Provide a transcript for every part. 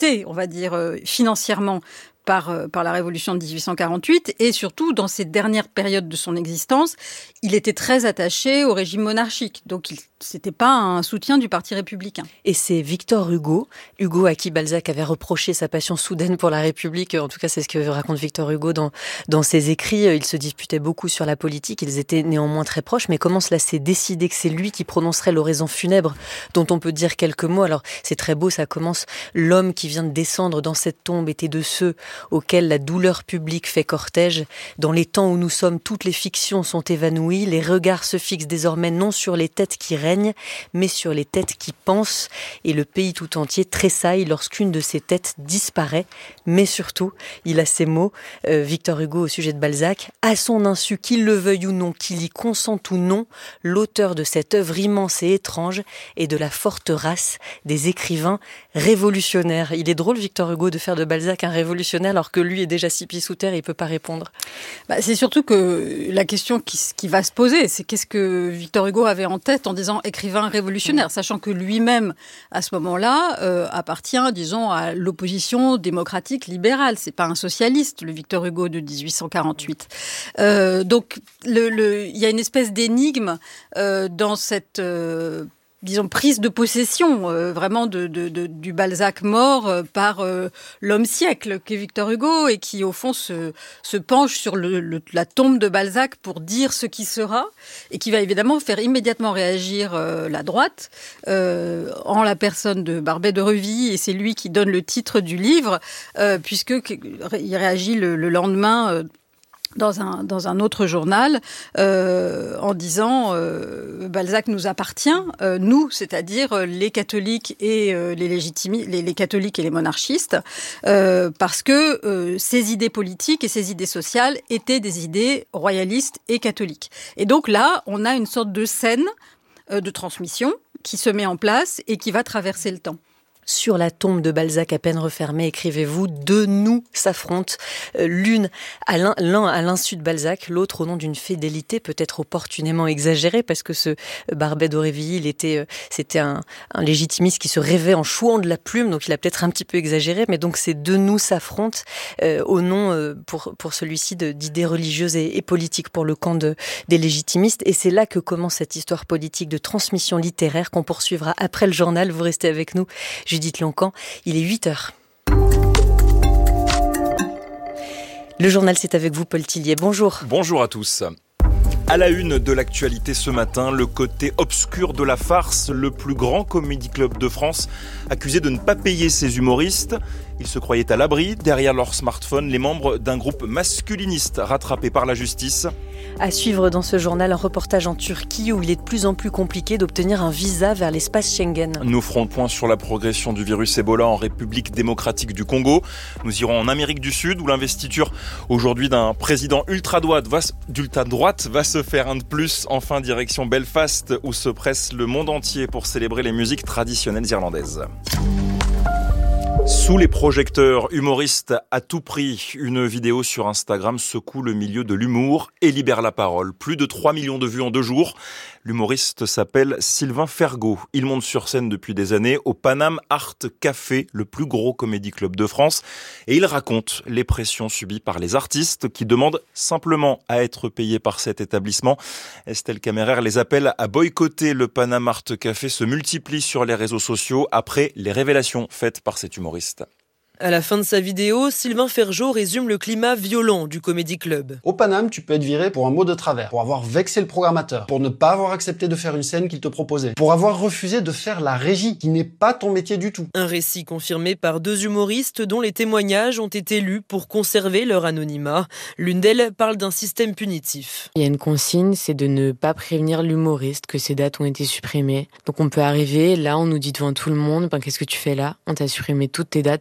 affecté, on va dire, financièrement par la Révolution de 1848 et surtout, dans ces dernières périodes de son existence, il était très attaché au régime monarchique. Donc, c'était pas un soutien du Parti républicain. Et c'est Victor Hugo à qui Balzac avait reproché sa passion soudaine pour la République. En tout cas, c'est ce que raconte Victor Hugo dans ses écrits. Ils se disputaient beaucoup sur la politique. Ils étaient néanmoins très proches. Mais comment cela s'est décidé que c'est lui qui prononcerait l'oraison funèbre dont on peut dire quelques mots? Alors, c'est très beau, ça commence. L'homme qui vient de descendre dans cette tombe était de ceux auxquels la douleur publique fait cortège. Dans les temps où nous sommes, toutes les fictions sont évanouies. Les regards se fixent désormais non sur les têtes qui règnent, mais sur les têtes qui pensent. Et le pays tout entier tressaille lorsqu'une de ces têtes disparaît. Mais surtout, il a ces mots, Victor Hugo au sujet de Balzac, « À son insu, qu'il le veuille ou non, qu'il y consente ou non, l'auteur de cette œuvre immense et étrange est de la forte race des écrivains révolutionnaires. » Il est drôle, Victor Hugo, de faire de Balzac un révolutionnaire alors que lui est déjà 6 pieds sous terre et il ne peut pas répondre. C'est surtout que la question qui va se poser, c'est qu'est-ce que Victor Hugo avait en tête en disant écrivain révolutionnaire, sachant que lui-même, à ce moment-là, appartient, disons, à l'opposition démocratique libérale. C'est pas un socialiste, le Victor Hugo de 1848. Donc, il y a une espèce d'énigme dans cette disons, prise de possession vraiment du Balzac mort par l'homme siècle qu'est Victor Hugo et qui, au fond, se penche sur la tombe de Balzac pour dire ce qui sera et qui va évidemment faire immédiatement réagir la droite en la personne de Barbey d'Aurevilly, et c'est lui qui donne le titre du livre puisqu'il réagit le lendemain dans un autre journal, en disant Balzac nous appartient, nous, c'est-à-dire les catholiques et les catholiques et les monarchistes, parce que ces idées politiques et ces idées sociales étaient des idées royalistes et catholiques. Et donc là, on a une sorte de scène de transmission qui se met en place et qui va traverser le temps. Sur la tombe de Balzac à peine refermée, écrivez-vous, deux nous s'affrontent, l'un à l'insu de Balzac, l'autre au nom d'une fidélité peut-être opportunément exagérée, parce que ce Barbey d'Aurevilly, c'était un légitimiste qui se rêvait en chouant de la plume, donc il a peut-être un petit peu exagéré, mais donc ces deux nous s'affrontent au nom, pour celui-ci, d'idées religieuses et politiques pour le camp des légitimistes, et c'est là que commence cette histoire politique de transmission littéraire qu'on poursuivra après le journal. Vous restez avec nous, Judith Loncan, il est 8h. Le journal, c'est avec vous, Paul Tillier. Bonjour. Bonjour à tous. À la une de l'actualité ce matin, le côté obscur de la farce, le plus grand comédie club de France, accusé de ne pas payer ses humoristes. Ils se croyaient à l'abri, derrière leur smartphone, les membres d'un groupe masculiniste rattrapé par la justice. À suivre dans ce journal, un reportage en Turquie où il est de plus en plus compliqué d'obtenir un visa vers l'espace Schengen. Nous ferons le point sur la progression du virus Ebola en République démocratique du Congo. Nous irons en Amérique du Sud où l'investiture aujourd'hui d'un président ultra-droite va se faire un de plus. Enfin, direction Belfast où se presse le monde entier pour célébrer les musiques traditionnelles irlandaises. Sous les projecteurs, humoriste à tout prix, une vidéo sur Instagram secoue le milieu de l'humour et libère la parole. Plus de 3 millions de vues en 2 jours. L'humoriste s'appelle Sylvain Fergaud. Il monte sur scène depuis des années au Paname Art Café, le plus gros comédie club de France. Et il raconte les pressions subies par les artistes qui demandent simplement à être payés par cet établissement. Estelle Caméraire les appelle à boycotter le Paname Art Café se multiplient sur les réseaux sociaux après les révélations faites par cet humoriste. À la fin de sa vidéo, Sylvain Fergaud résume le climat violent du Comedy Club. Au Paname, tu peux être viré pour un mot de travers, pour avoir vexé le programmateur, pour ne pas avoir accepté de faire une scène qu'il te proposait, pour avoir refusé de faire la régie, qui n'est pas ton métier du tout. Un récit confirmé par 2 humoristes dont les témoignages ont été lus pour conserver leur anonymat. L'une d'elles parle d'un système punitif. Il y a une consigne, c'est de ne pas prévenir l'humoriste que ses dates ont été supprimées. Donc on peut arriver, là on nous dit devant tout le monde, qu'est-ce que tu fais là ? On t'a supprimé toutes tes dates pour le mois.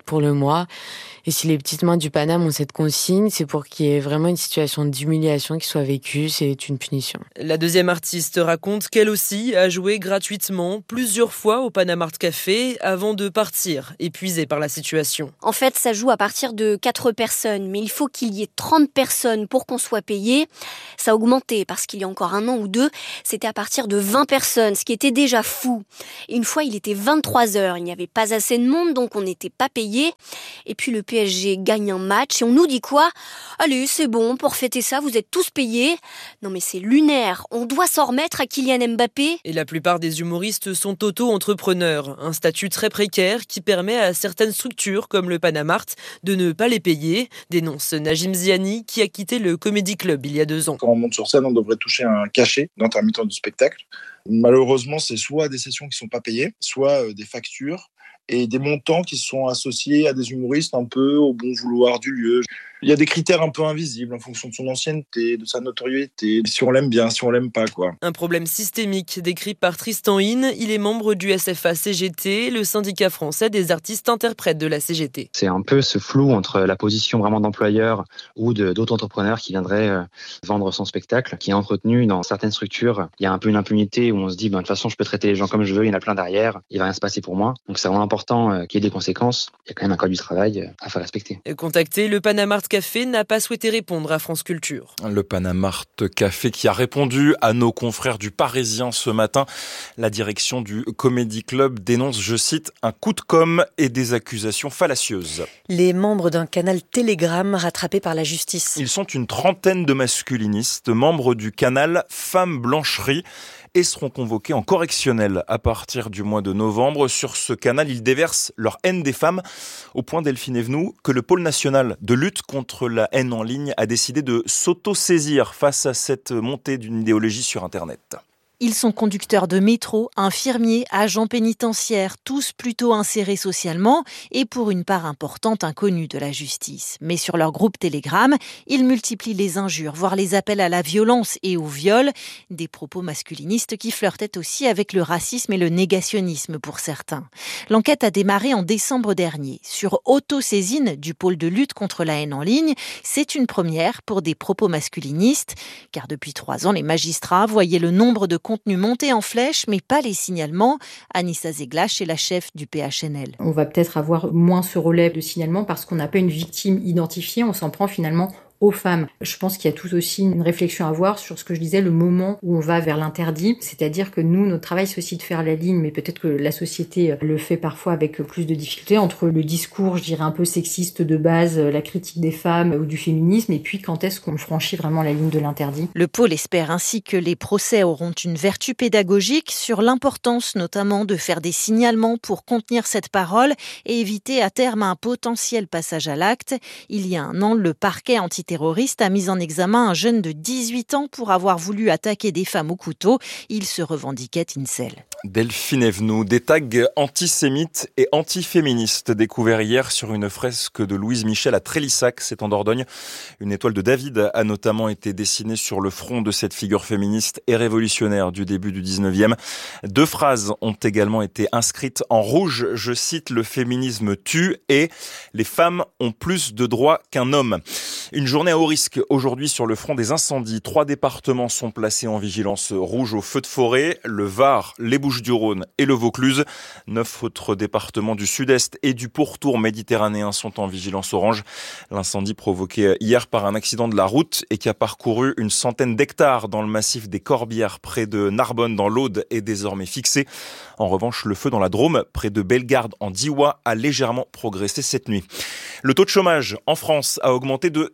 moi. Et si les petites mains du Paname ont cette consigne, c'est pour qu'il y ait vraiment une situation d'humiliation qui soit vécue, c'est une punition. La deuxième artiste raconte qu'elle aussi a joué gratuitement plusieurs fois au Panama Art Café avant de partir, épuisée par la situation. En fait, ça joue à partir de 4 personnes, mais il faut qu'il y ait 30 personnes pour qu'on soit payé. Ça a augmenté parce qu'il y a encore 1 an ou 2, c'était à partir de 20 personnes, ce qui était déjà fou. Et une fois, il était 23 heures, il n'y avait pas assez de monde, donc on n'était pas payé. Et puis le PSG gagne un match et on nous dit quoi ? Allez, c'est bon, pour fêter ça, vous êtes tous payés. Non mais c'est lunaire, on doit s'en remettre à Kylian Mbappé. Et la plupart des humoristes sont auto-entrepreneurs, un statut très précaire qui permet à certaines structures comme le Panama Art de ne pas les payer, dénonce Najim Ziani qui a quitté le Comedy Club il y a 2 ans. Quand on monte sur scène, on devrait toucher un cachet d'intermittent du spectacle. Malheureusement, c'est soit des sessions qui ne sont pas payées, soit des factures et des montants qui sont associés à des humoristes un peu au bon vouloir du lieu. Il y a des critères un peu invisibles en fonction de son ancienneté, de sa notoriété, si on l'aime bien, si on l'aime pas, quoi. Un problème systémique décrit par Tristan Hine. Il est membre du SFA-CGT, le syndicat français des artistes-interprètes de la CGT. C'est un peu ce flou entre la position vraiment d'employeur ou d'auto-entrepreneur qui viendrait vendre son spectacle, qui est entretenu dans certaines structures. Il y a un peu une impunité où on se dit, de toute façon, je peux traiter les gens comme je veux, il y en a plein derrière, il va rien se passer pour moi. Donc c'est vraiment important qu'il y ait des conséquences. Il y a quand même un code du travail à faire respecter. Contacté, le Panama Art Café n'a pas souhaité répondre à France Culture. Le Panama Art Café qui a répondu à nos confrères du Parisien ce matin. La direction du Comedy Club dénonce, je cite, un coup de com' et des accusations fallacieuses. Les membres d'un canal Telegram rattrapés par la justice. Ils sont une trentaine de masculinistes, membres du canal Femmes Blancherie, et seront convoqués en correctionnel à partir du mois de novembre. Sur ce canal, ils déversent leur haine des femmes, au point, Delphine Evenou, que le pôle national de lutte contre la haine en ligne a décidé de s'auto-saisir face à cette montée d'une idéologie sur Internet. Ils sont conducteurs de métro, infirmiers, agents pénitentiaires, tous plutôt insérés socialement et pour une part importante inconnus de la justice. Mais sur leur groupe Telegram, ils multiplient les injures, voire les appels à la violence et au viol, des propos masculinistes qui flirtaient aussi avec le racisme et le négationnisme pour certains. L'enquête a démarré en décembre dernier. Sur autosaisine du pôle de lutte contre la haine en ligne, c'est une première pour des propos masculinistes, car depuis 3 ans, les magistrats voyaient le nombre de contenus montés en flèche, mais pas les signalements. Anissa Zeglache est la chef du PHNL. On va peut-être avoir moins ce relais de signalement parce qu'on n'a pas une victime identifiée, on s'en prend finalement aux femmes. Je pense qu'il y a tout aussi une réflexion à avoir sur ce que je disais, le moment où on va vers l'interdit. C'est-à-dire que nous, notre travail, c'est aussi de faire la ligne, mais peut-être que la société le fait parfois avec plus de difficultés, entre le discours, je dirais, un peu sexiste de base, la critique des femmes ou du féminisme, et puis quand est-ce qu'on franchit vraiment la ligne de l'interdit. Le pôle espère ainsi que les procès auront une vertu pédagogique sur l'importance notamment de faire des signalements pour contenir cette parole et éviter à terme un potentiel passage à l'acte. Il y a 1 an, le parquet antiterroriste a mis en examen un jeune de 18 ans pour avoir voulu attaquer des femmes au couteau. Il se revendiquait incel. Delphine Evenou, des tags antisémites et antiféministes découverts hier sur une fresque de Louise Michel à Trélissac, c'est en Dordogne. Une étoile de David a notamment été dessinée sur le front de cette figure féministe et révolutionnaire du début du 19e. 2 phrases ont également été inscrites en rouge. Je cite, le féminisme tue et les femmes ont plus de droits qu'un homme. Une journée à haut risque aujourd'hui sur le front des incendies. 3 départements sont placés en vigilance rouge au feu de forêt. Le Var, les Bouches-du-Rhône et le Vaucluse. 9 autres départements du sud-est et du pourtour méditerranéen sont en vigilance orange. L'incendie provoqué hier par un accident de la route et qui a parcouru une centaine d'hectares dans le massif des Corbières près de Narbonne dans l'Aude est désormais fixé. En revanche, le feu dans la Drôme près de Bellegarde en Diois a légèrement progressé cette nuit. Le taux de chômage en France a augmenté de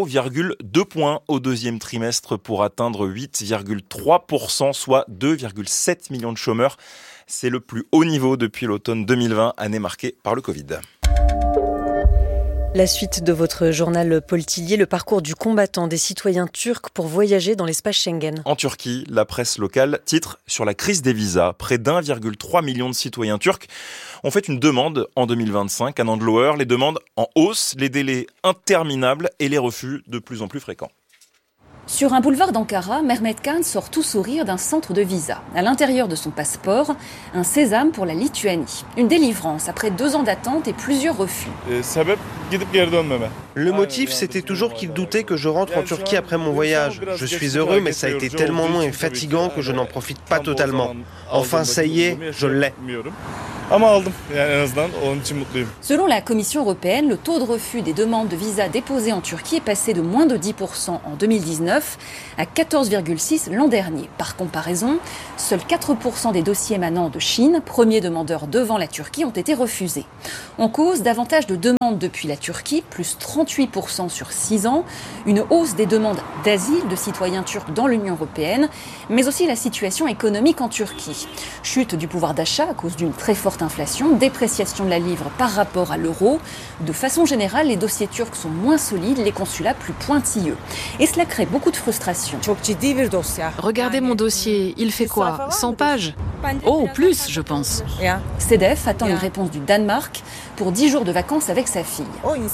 0,2 points au 2e trimestre pour atteindre 8,3%, soit 2,7 millions de chômeurs. C'est le plus haut niveau depuis l'automne 2020, année marquée par le Covid. La suite de votre journal Paul Tillier, le parcours du combattant des citoyens turcs pour voyager dans l'espace Schengen. En Turquie, la presse locale titre sur la crise des visas. Près d'1,3 million de citoyens turcs ont fait une demande en 2025 à Nandlower. Les demandes en hausse, les délais interminables et les refus de plus en plus fréquents. Sur un boulevard d'Ankara, Mehmet Khan sort tout sourire d'un centre de visa. À l'intérieur de son passeport, un sésame pour la Lituanie. Une délivrance après 2 ans d'attente et plusieurs refus. Le motif, c'était toujours qu'il doutait que je rentre en Turquie après mon voyage. Je suis heureux, mais ça a été tellement long et fatigant que je n'en profite pas totalement. Enfin, ça y est, je l'ai. Selon la Commission européenne, le taux de refus des demandes de visa déposées en Turquie est passé de moins de 10% en 2019 à 14,6% l'an dernier. Par comparaison, seuls 4% des dossiers émanant de Chine, premier demandeur devant la Turquie, ont été refusés. En cause, davantage de demandes depuis la Turquie, plus 38% sur 6 ans, une hausse des demandes d'asile de citoyens turcs dans l'Union européenne, mais aussi la situation économique en Turquie. Chute du pouvoir d'achat à cause d'une très forte inflation, dépréciation de la livre par rapport à l'euro. De façon générale, les dossiers turcs sont moins solides, les consulats plus pointilleux. Et cela crée beaucoup de frustration. Regardez mon dossier, il fait quoi ? 100 pages ? Oh, plus, je pense. CEDEF attend une réponse du Danemark pour 10 jours de vacances avec sa fille.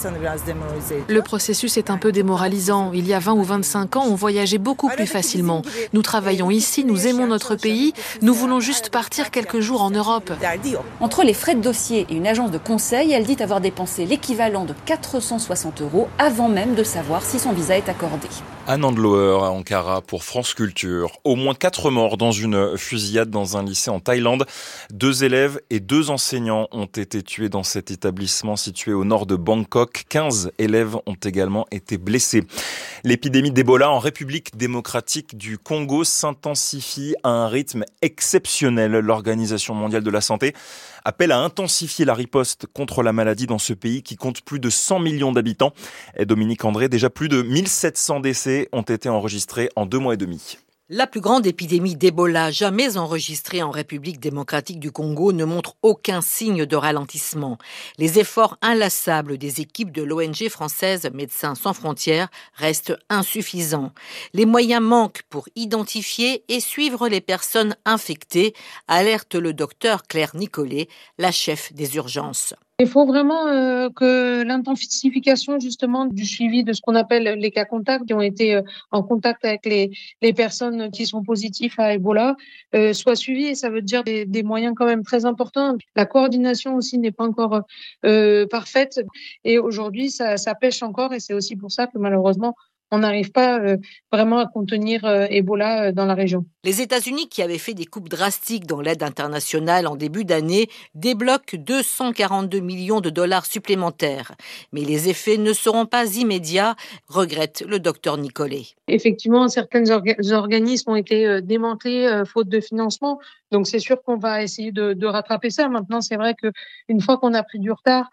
Le processus est un peu démoralisant. Il y a 20 ou 25 ans, on voyageait beaucoup plus facilement. Nous travaillons ici, nous aimons notre pays, nous voulons juste partir quelques jours en Europe. Entre les frais de dossier et une agence de conseil, elle dit avoir dépensé l'équivalent de 460 € avant même de savoir si son visa est accordé. Anne Andloer à Ankara pour France Culture. Au moins 4 morts dans une fusillade dans un lycée en Thaïlande. 2 élèves et 2 enseignants ont été tués dans cet établissement situé au nord de Bangkok. 15 élèves ont également été blessés. L'épidémie d'Ebola en République démocratique du Congo s'intensifie à un rythme exceptionnel. L'Organisation mondiale de la santé appelle à intensifier la riposte contre la maladie dans ce pays qui compte plus de 100 millions d'habitants. Et Dominique André, déjà plus de 1700 décès ont été enregistrés en 2 mois et demi. La plus grande épidémie d'Ebola jamais enregistrée en République démocratique du Congo ne montre aucun signe de ralentissement. Les efforts inlassables des équipes de l'ONG française Médecins sans frontières restent insuffisants. Les moyens manquent pour identifier et suivre les personnes infectées, alerte le docteur Claire Nicollet, la chef des urgences. Il faut vraiment que l'intensification justement du suivi de ce qu'on appelle les cas contacts qui ont été en contact avec les personnes qui sont positives à Ebola soit suivie, et ça veut dire des moyens quand même très importants. La coordination aussi n'est pas encore parfaite et aujourd'hui ça pêche encore, et c'est aussi pour ça que malheureusement on n'arrive pas vraiment à contenir Ebola dans la région. Les États-Unis, qui avaient fait des coupes drastiques dans l'aide internationale en début d'année, débloquent 242 millions de dollars supplémentaires. Mais les effets ne seront pas immédiats, regrette le docteur Nicollet. Effectivement, certains organismes ont été démantelés faute de financement. Donc c'est sûr qu'on va essayer de rattraper ça. Maintenant, c'est vrai qu'une fois qu'on a pris du retard,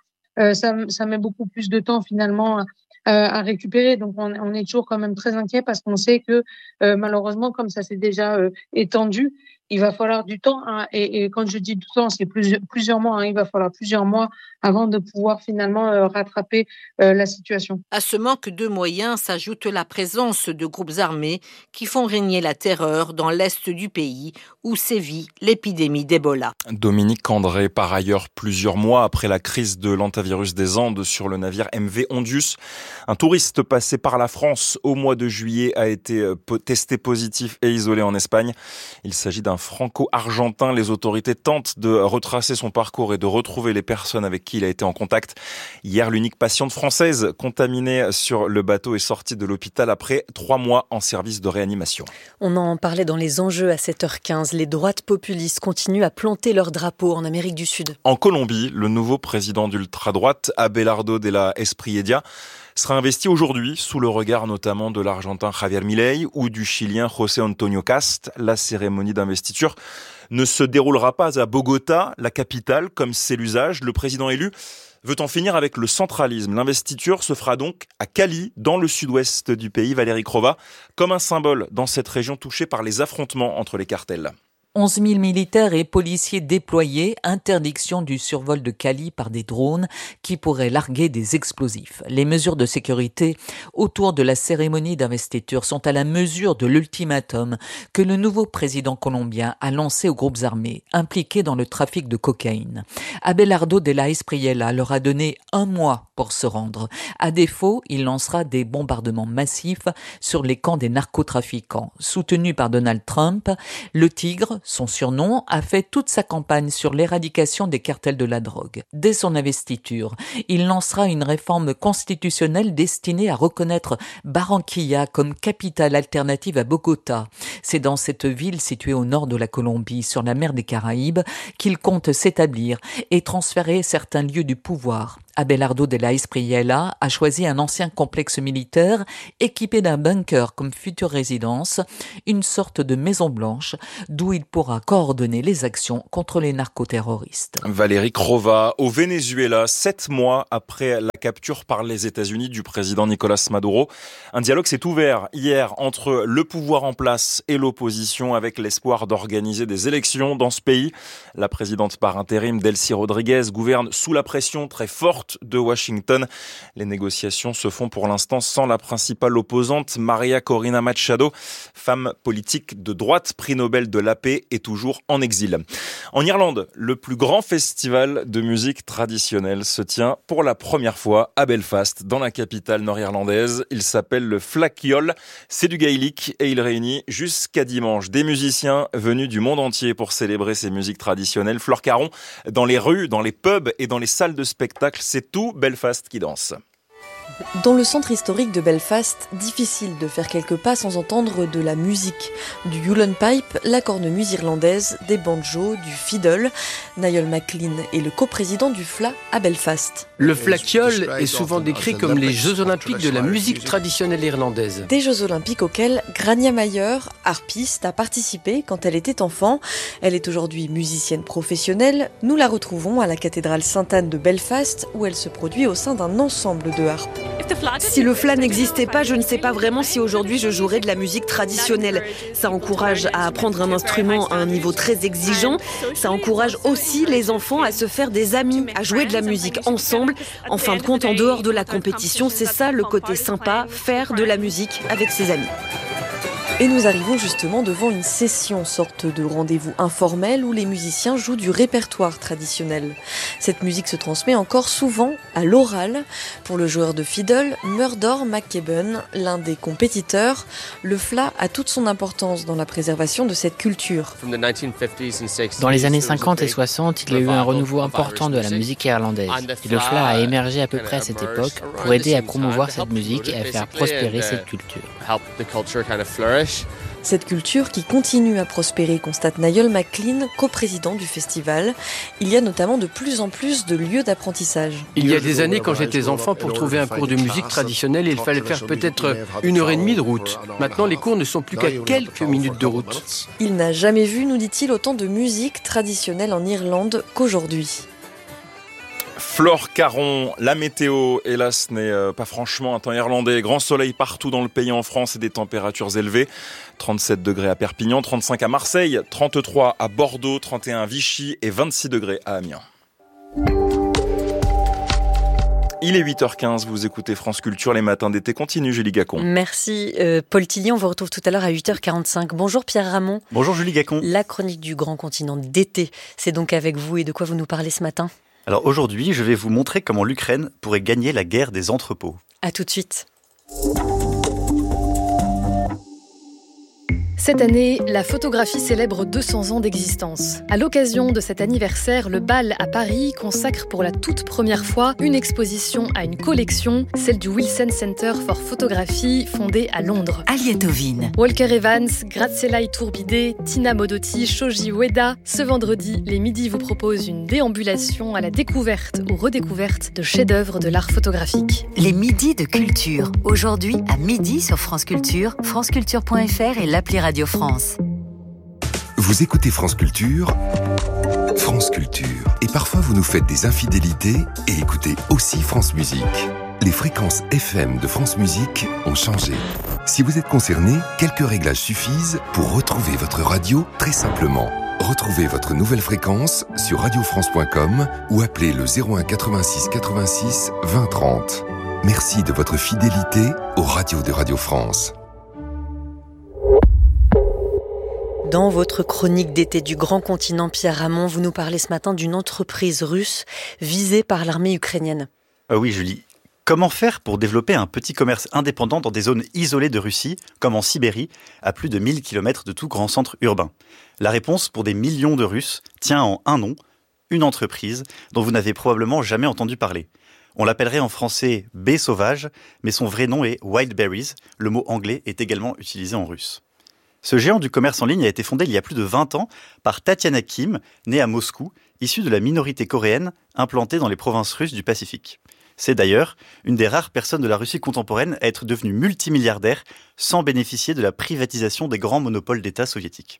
ça met beaucoup plus de temps finalement à récupérer. Donc on est toujours quand même très inquiet parce qu'on sait que malheureusement, comme ça s'est déjà étendu, il va falloir du temps, hein, et quand je dis du temps, c'est plusieurs mois, hein, il va falloir plusieurs mois avant de pouvoir finalement rattraper la situation. À ce manque de moyens s'ajoute la présence de groupes armés qui font régner la terreur dans l'est du pays où sévit l'épidémie d'Ebola. Dominique André, par ailleurs, plusieurs mois après la crise de l'hantavirus des Andes sur le navire MV Ondius, un touriste passé par la France au mois de juillet a été testé positif et isolé en Espagne. Il s'agit d'un franco-argentin. Les autorités tentent de retracer son parcours et de retrouver les personnes avec qui il a été en contact. Hier, l'unique patiente française contaminée sur le bateau est sortie de l'hôpital après 3 mois en service de réanimation. On en parlait dans les enjeux à 7h15. Les droites populistes continuent à planter leur drapeau en Amérique du Sud. En Colombie, le nouveau président d'ultra-droite, Abelardo de la Espriella, sera investi aujourd'hui sous le regard notamment de l'Argentin Javier Milei ou du Chilien José Antonio Cast. La cérémonie d'investiture ne se déroulera pas à Bogota, la capitale, comme c'est l'usage. Le président élu veut en finir avec le centralisme. L'investiture se fera donc à Cali, dans le sud-ouest du pays, Valérie Crova, comme un symbole dans cette région touchée par les affrontements entre les cartels. 11 000 militaires et policiers déployés, interdiction du survol de Cali par des drones qui pourraient larguer des explosifs. Les mesures de sécurité autour de la cérémonie d'investiture sont à la mesure de l'ultimatum que le nouveau président colombien a lancé aux groupes armés impliqués dans le trafic de cocaïne. Abelardo de la Espriella leur a donné 1 mois pour se rendre. À défaut, il lancera des bombardements massifs sur les camps des narcotrafiquants. Soutenu par Donald Trump, le Tigre, son surnom, a fait toute sa campagne sur l'éradication des cartels de la drogue. Dès son investiture, il lancera une réforme constitutionnelle destinée à reconnaître Barranquilla comme capitale alternative à Bogota. C'est dans cette ville située au nord de la Colombie, sur la mer des Caraïbes, qu'il compte s'établir et transférer certains lieux du pouvoir. Abelardo de la Espriella a choisi un ancien complexe militaire équipé d'un bunker comme future résidence, une sorte de maison blanche d'où il pourra coordonner les actions contre les narcoterroristes. Valérie Crova, au Venezuela, 7 mois après la capture par les États-Unis du président Nicolás Maduro. Un dialogue s'est ouvert hier entre le pouvoir en place et l'opposition avec l'espoir d'organiser des élections dans ce pays. La présidente par intérim, Delcy Rodriguez, gouverne sous la pression très forte de Washington. Les négociations se font pour l'instant sans la principale opposante, Maria Corina Machado, femme politique de droite, prix Nobel de la paix et toujours en exil. En Irlande, le plus grand festival de musique traditionnelle se tient pour la première fois à Belfast, dans la capitale nord-irlandaise. Il s'appelle le Flaicheoil. C'est du gaélique et il réunit jusqu'à dimanche des musiciens venus du monde entier pour célébrer ces musiques traditionnelles. Flore Caron, dans les rues, dans les pubs et dans les salles de spectacle, c'est tout Belfast qui danse. Dans le centre historique de Belfast, difficile de faire quelques pas sans entendre de la musique. Du Yulon Pipe, la cornemuse irlandaise, des banjos, du fiddle. Niall McLean est le coprésident du FLA à Belfast. Le Flaicheoil est souvent décrit comme les Jeux Olympiques de la musique traditionnelle irlandaise. Des Jeux Olympiques auxquels Grania Mayer, harpiste, a participé quand elle était enfant. Elle est aujourd'hui musicienne professionnelle. Nous la retrouvons à la cathédrale Sainte-Anne de Belfast où elle se produit au sein d'un ensemble de harpes. Si le FLA n'existait pas, je ne sais pas vraiment si aujourd'hui je jouerais de la musique traditionnelle. Ça encourage à apprendre un instrument à un niveau très exigeant. Ça encourage aussi les enfants à se faire des amis, à jouer de la musique ensemble. En fin de compte, en dehors de la compétition, c'est ça le côté sympa, faire de la musique avec ses amis. Et nous arrivons justement devant une session, sorte de rendez-vous informel où les musiciens jouent du répertoire traditionnel. Cette musique se transmet encore souvent à l'oral. Pour le joueur de fiddle, Murdor McKibben, l'un des compétiteurs, le FLA a toute son importance dans la préservation de cette culture. Dans les années 50 et 60, il y a eu un renouveau important de la musique irlandaise. Et le FLA a émergé à peu près à cette époque pour aider à promouvoir cette musique et à faire prospérer cette culture. Cette culture qui continue à prospérer, constate Niall McLean, coprésident du festival. Il y a notamment de plus en plus de lieux d'apprentissage. Il y a des années, quand j'étais enfant, pour trouver un cours de musique traditionnelle, il fallait faire peut-être 1h30 de route. Maintenant, les cours ne sont plus qu'à quelques minutes de route. Il n'a jamais vu, nous dit-il, autant de musique traditionnelle en Irlande qu'aujourd'hui. Flore Caron, la météo, hélas, n'est pas franchement un temps irlandais. Grand soleil partout dans le pays en France et des températures élevées. 37 degrés à Perpignan, 35 à Marseille, 33 à Bordeaux, 31 à Vichy et 26 degrés à Amiens. Il est 8h15, vous écoutez France Culture, les matins d'été. Continue Julie Gacon. Merci Paul Tilly, on vous retrouve tout à l'heure à 8h45. Bonjour Pierre Ramon. Bonjour Julie Gacon. La chronique du grand continent d'été, c'est donc avec vous et de quoi vous nous parlez ce matin ? Alors aujourd'hui, je vais vous montrer comment l'Ukraine pourrait gagner la guerre des entrepôts. À tout de suite. Cette année, la photographie célèbre 200 ans d'existence. À l'occasion de cet anniversaire, le BAL à Paris consacre pour la toute première fois une exposition à une collection, celle du Wilson Center for Photography, fondé à Londres. Aliette Ovine. Walker Evans, Graziella Iturbide, Tina Modotti, Shoji Ueda. Ce vendredi, les midis vous proposent une déambulation à la découverte ou redécouverte de chefs-d'œuvre de l'art photographique. Les midis de culture. Aujourd'hui, à midi sur France Culture, franceculture.fr et l'appli Radio France. Vous écoutez France Culture, France Culture. Et parfois vous nous faites des infidélités et écoutez aussi France Musique. Les fréquences FM de France Musique ont changé. Si vous êtes concerné, quelques réglages suffisent pour retrouver votre radio très simplement. Retrouvez votre nouvelle fréquence sur radiofrance.com ou appelez le 01 86 86 20 30. Merci de votre fidélité aux radios de Radio France. Dans votre chronique d'été du grand continent, Pierre Ramon, vous nous parlez ce matin d'une entreprise russe visée par l'armée ukrainienne. Ah oui, Julie. Comment faire pour développer un petit commerce indépendant dans des zones isolées de Russie, comme en Sibérie, à plus de 1000 km de tout grand centre urbain ? La réponse pour des millions de Russes tient en un nom, une entreprise dont vous n'avez probablement jamais entendu parler. On l'appellerait en français baie sauvage, mais son vrai nom est Wildberries. Le mot anglais est également utilisé en russe. Ce géant du commerce en ligne a été fondé il y a plus de 20 ans par Tatiana Kim, née à Moscou, issue de la minorité coréenne implantée dans les provinces russes du Pacifique. C'est d'ailleurs une des rares personnes de la Russie contemporaine à être devenue multimilliardaire sans bénéficier de la privatisation des grands monopoles d'État soviétiques.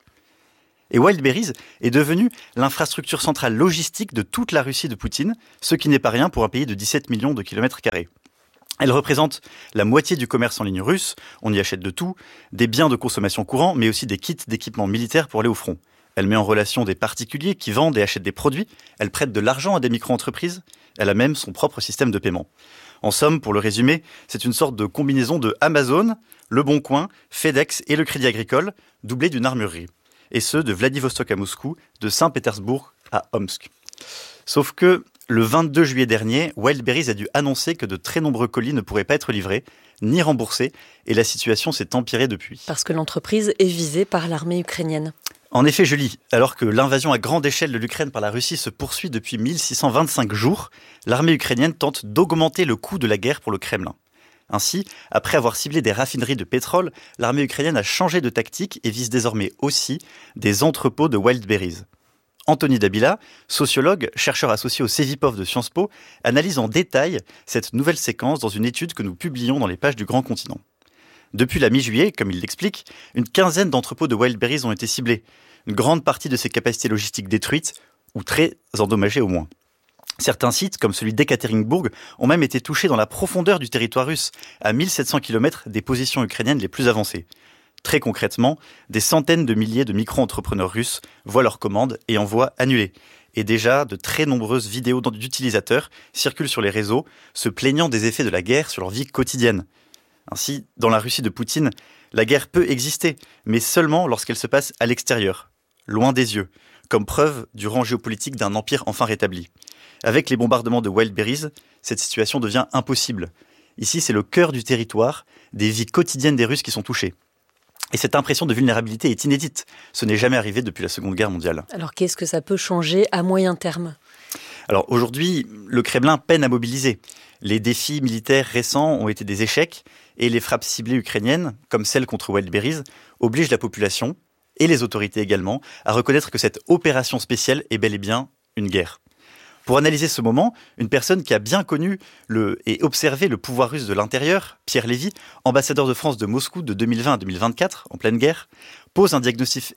Et Wildberries est devenue l'infrastructure centrale logistique de toute la Russie de Poutine, ce qui n'est pas rien pour un pays de 17 millions de kilomètres carrés. Elle représente la moitié du commerce en ligne russe, on y achète de tout, des biens de consommation courants, mais aussi des kits d'équipements militaires pour aller au front. Elle met en relation des particuliers qui vendent et achètent des produits, elle prête de l'argent à des micro-entreprises, elle a même son propre système de paiement. En somme, pour le résumer, c'est une sorte de combinaison de Amazon, Le Bon Coin, FedEx et le Crédit Agricole, doublée d'une armurerie. Et ce, de Vladivostok à Moscou, de Saint-Pétersbourg à Omsk. Sauf que, le 22 juillet dernier, Wildberries a dû annoncer que de très nombreux colis ne pourraient pas être livrés, ni remboursés, et la situation s'est empirée depuis. Parce que l'entreprise est visée par l'armée ukrainienne. En effet, Julie, alors que l'invasion à grande échelle de l'Ukraine par la Russie se poursuit depuis 1625 jours, l'armée ukrainienne tente d'augmenter le coût de la guerre pour le Kremlin. Ainsi, après avoir ciblé des raffineries de pétrole, l'armée ukrainienne a changé de tactique et vise désormais aussi des entrepôts de Wildberries. Anthony Dabila, sociologue, chercheur associé au Cevipof de Sciences Po, analyse en détail cette nouvelle séquence dans une étude que nous publions dans les pages du Grand Continent. Depuis la mi-juillet, comme il l'explique, une quinzaine d'entrepôts de Wildberries ont été ciblés. Une grande partie de ces capacités logistiques détruites, ou très endommagées au moins. Certains sites, comme celui d'Ekaterinbourg, ont même été touchés dans la profondeur du territoire russe, à 1700 km des positions ukrainiennes les plus avancées. Très concrètement, des centaines de milliers de micro-entrepreneurs russes voient leurs commandes et envoient annulées. Et déjà, de très nombreuses vidéos d'utilisateurs circulent sur les réseaux, se plaignant des effets de la guerre sur leur vie quotidienne. Ainsi, dans la Russie de Poutine, la guerre peut exister, mais seulement lorsqu'elle se passe à l'extérieur, loin des yeux, comme preuve du rang géopolitique d'un empire enfin rétabli. Avec les bombardements de Wildberries, cette situation devient impossible. Ici, c'est le cœur du territoire, des vies quotidiennes des Russes qui sont touchées. Et cette impression de vulnérabilité est inédite. Ce n'est jamais arrivé depuis la Seconde Guerre mondiale. Alors qu'est-ce que ça peut changer à moyen terme ? Alors aujourd'hui, le Kremlin peine à mobiliser. Les défis militaires récents ont été des échecs et les frappes ciblées ukrainiennes, comme celle contre Wildberries, obligent la population, et les autorités également, à reconnaître que cette opération spéciale est bel et bien une guerre. Pour analyser ce moment, une personne qui a bien connu et observé le pouvoir russe de l'intérieur, Pierre Lévy, ambassadeur de France de Moscou de 2020 à 2024, en pleine guerre, pose un diagnostic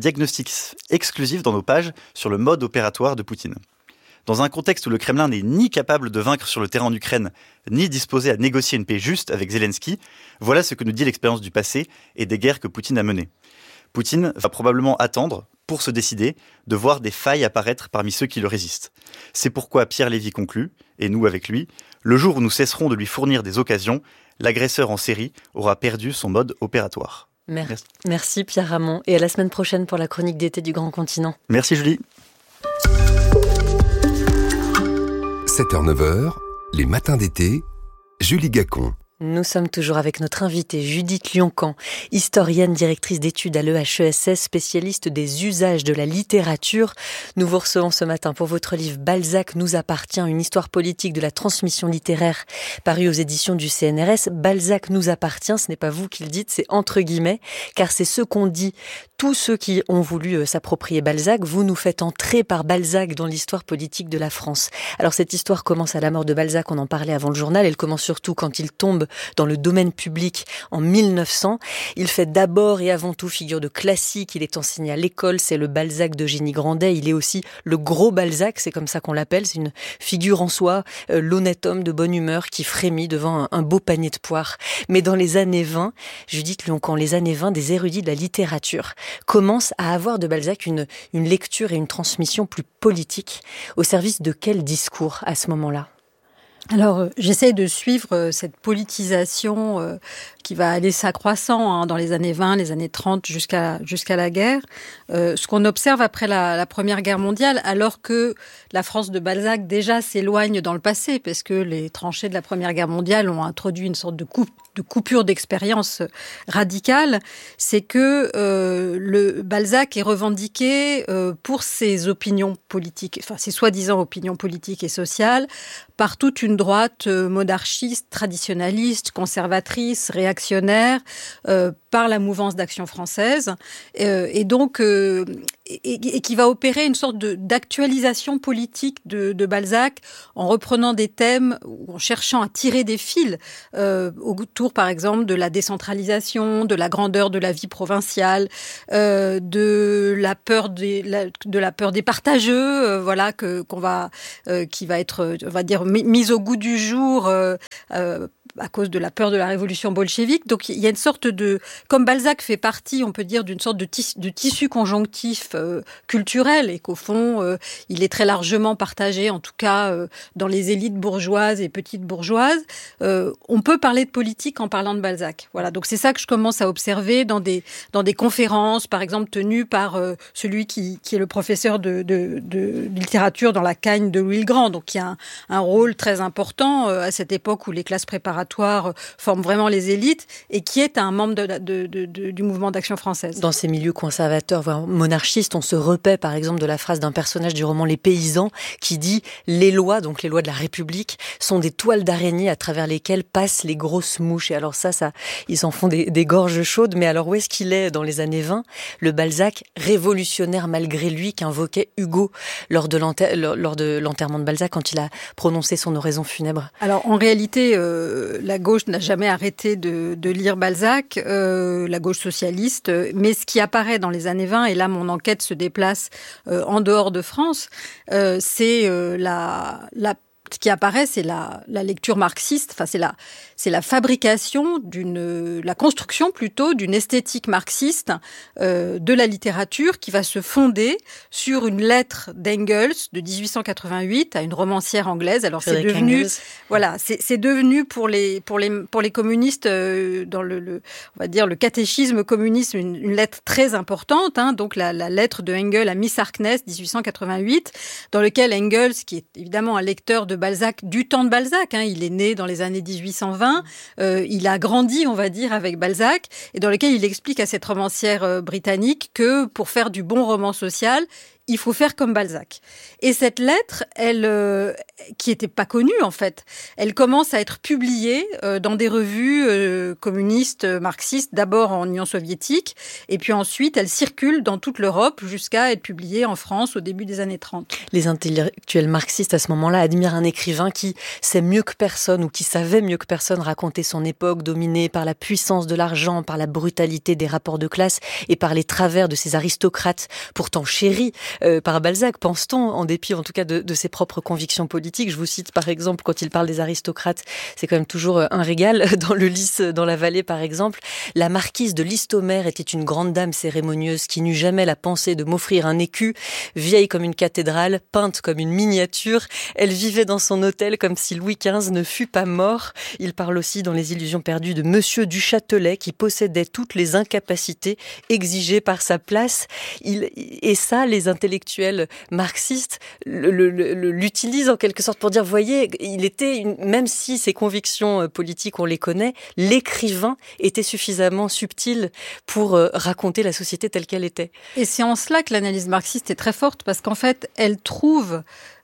exclusif dans nos pages sur le mode opératoire de Poutine. Dans un contexte où le Kremlin n'est ni capable de vaincre sur le terrain en Ukraine, ni disposé à négocier une paix juste avec Zelensky, voilà ce que nous dit l'expérience du passé et des guerres que Poutine a menées. Poutine va probablement attendre, pour se décider, de voir des failles apparaître parmi ceux qui le résistent. C'est pourquoi Pierre Lévy conclut, et nous avec lui, le jour où nous cesserons de lui fournir des occasions, l'agresseur en série aura perdu son mode opératoire. Merci Pierre Ramon, et à la semaine prochaine pour la chronique d'été du Grand Continent. Merci Julie. 7h-9h, les matins d'été, Julie Gacon. Nous sommes toujours avec notre invitée Judith Lioncan, historienne, directrice d'études à l'EHESS, spécialiste des usages de la littérature. Nous vous recevons ce matin pour votre livre « Balzac nous appartient, une histoire politique de la transmission littéraire » paru aux éditions du CNRS. Balzac nous appartient, ce n'est pas vous qui le dites, c'est entre guillemets, car c'est ce qu'ont dit tous ceux qui ont voulu s'approprier Balzac. Vous nous faites entrer par Balzac dans l'histoire politique de la France. Alors cette histoire commence à la mort de Balzac, on en parlait avant le journal, elle commence surtout quand il tombe dans le domaine public en 1900. Il fait d'abord et avant tout figure de classique. Il est enseigné à l'école. C'est le Balzac d'Eugénie Grandet. Il est aussi le gros Balzac. C'est comme ça qu'on l'appelle. C'est une figure en soi, l'honnête homme de bonne humeur qui frémit devant un beau panier de poires. Mais dans les années 20, Judith Lioncan, les années 20, des érudits de la littérature commencent à avoir de Balzac une lecture et une transmission plus politique. Au service de quel discours à ce moment-là ? Alors, j'essaie de suivre cette politisation qui va aller s'accroissant dans les années 20, les années 30 jusqu'à la guerre. Ce qu'on observe après la Première Guerre mondiale, alors que la France de Balzac déjà s'éloigne dans le passé, parce que les tranchées de la Première Guerre mondiale ont introduit une sorte de coupure d'expérience radicale, c'est que le Balzac est revendiqué pour ses opinions politiques, enfin ses soi-disant opinions politiques et sociales, par toute une droite monarchiste, traditionnaliste, conservatrice, réactionnaire, par la mouvance d'Action française, et donc et qui va opérer une sorte d'actualisation politique de Balzac en reprenant des thèmes ou en cherchant à tirer des fils autour, par exemple, de la décentralisation, de la grandeur de la vie provinciale, de la peur des partageux, voilà qui va être, on va dire, mise au goût du jour à cause de la peur de la révolution bolchevique. Donc il y a une sorte de... Comme Balzac fait partie, on peut dire, d'une sorte de tissu conjonctif culturel, et qu'au fond, il est très largement partagé, en tout cas dans les élites bourgeoises et petites bourgeoises, on peut parler de politique en parlant de Balzac. Voilà, donc c'est ça que je commence à observer dans des conférences, par exemple, tenues par celui qui est le professeur de littérature dans la Cagne de Louis le Grand, donc qui a un rôle très important à cette époque où les classes préparatoires forment vraiment les élites, et qui est un membre du mouvement d'Action française. Dans ces milieux conservateurs, voire monarchistes, on se repaît par exemple de la phrase d'un personnage du roman Les Paysans qui dit « Les lois, donc les lois de la République, sont des toiles d'araignée à travers lesquelles passent les grosses mouches ». Et alors ça ils en font des gorges chaudes. Mais alors où est-ce qu'il est dans les années 20, le Balzac révolutionnaire malgré lui qu'invoquait Hugo lors de l'enterrement de Balzac quand il a prononcé son oraison funèbre? Alors en réalité, la gauche n'a jamais arrêté de lire Balzac, la gauche socialiste, mais ce qui apparaît dans les années 20, et là mon enquête se déplace en dehors de France, c'est ce qui apparaît, c'est la lecture marxiste, enfin c'est la fabrication la construction plutôt d'une esthétique marxiste de la littérature qui va se fonder sur une lettre d'Engels de 1888 à une romancière anglaise. Alors c'est devenu, voilà, c'est devenu pour les communistes dans on va dire le catéchisme communiste une lettre très importante, hein, donc la lettre de Engels à Miss Harkness 1888, dans lequel Engels, qui est évidemment un lecteur de Balzac du temps de Balzac, hein, il est né dans les années 1820, il a grandi, on va dire, avec Balzac, et dans lequel il explique à cette romancière britannique que pour faire du bon roman social, il faut faire comme Balzac. Et cette lettre, elle, qui n'était pas connue en fait, elle commence à être publiée dans des revues communistes, marxistes, d'abord en Union soviétique, et puis ensuite elle circule dans toute l'Europe jusqu'à être publiée en France au début des années 30. Les intellectuels marxistes à ce moment-là admirent un écrivain qui sait mieux que personne, ou qui savait mieux que personne raconter son époque dominée par la puissance de l'argent, par la brutalité des rapports de classe et par les travers de ces aristocrates pourtant chéris par Balzac, pense-t-on, en dépit en tout cas de ses propres convictions politiques. Je vous cite par exemple, quand il parle des aristocrates, c'est quand même toujours un régal. Dans le Lys, dans la vallée par exemple, la marquise de Listomère était une grande dame cérémonieuse qui n'eut jamais la pensée de m'offrir un écu, vieille comme une cathédrale, peinte comme une miniature. Elle vivait dans son hôtel comme si Louis XV ne fût pas mort. Il parle aussi dans Les Illusions perdues de Monsieur du Châtelet qui possédait toutes les incapacités exigées par sa place. Et ça, les intellectuels marxistes l'utilisent en quelque sorte pour dire, voyez, il était, même si ses convictions politiques, on les connaît, l'écrivain était suffisamment subtil pour raconter la société telle qu'elle était. Et c'est en cela que l'analyse marxiste est très forte, parce qu'en fait, elle trouve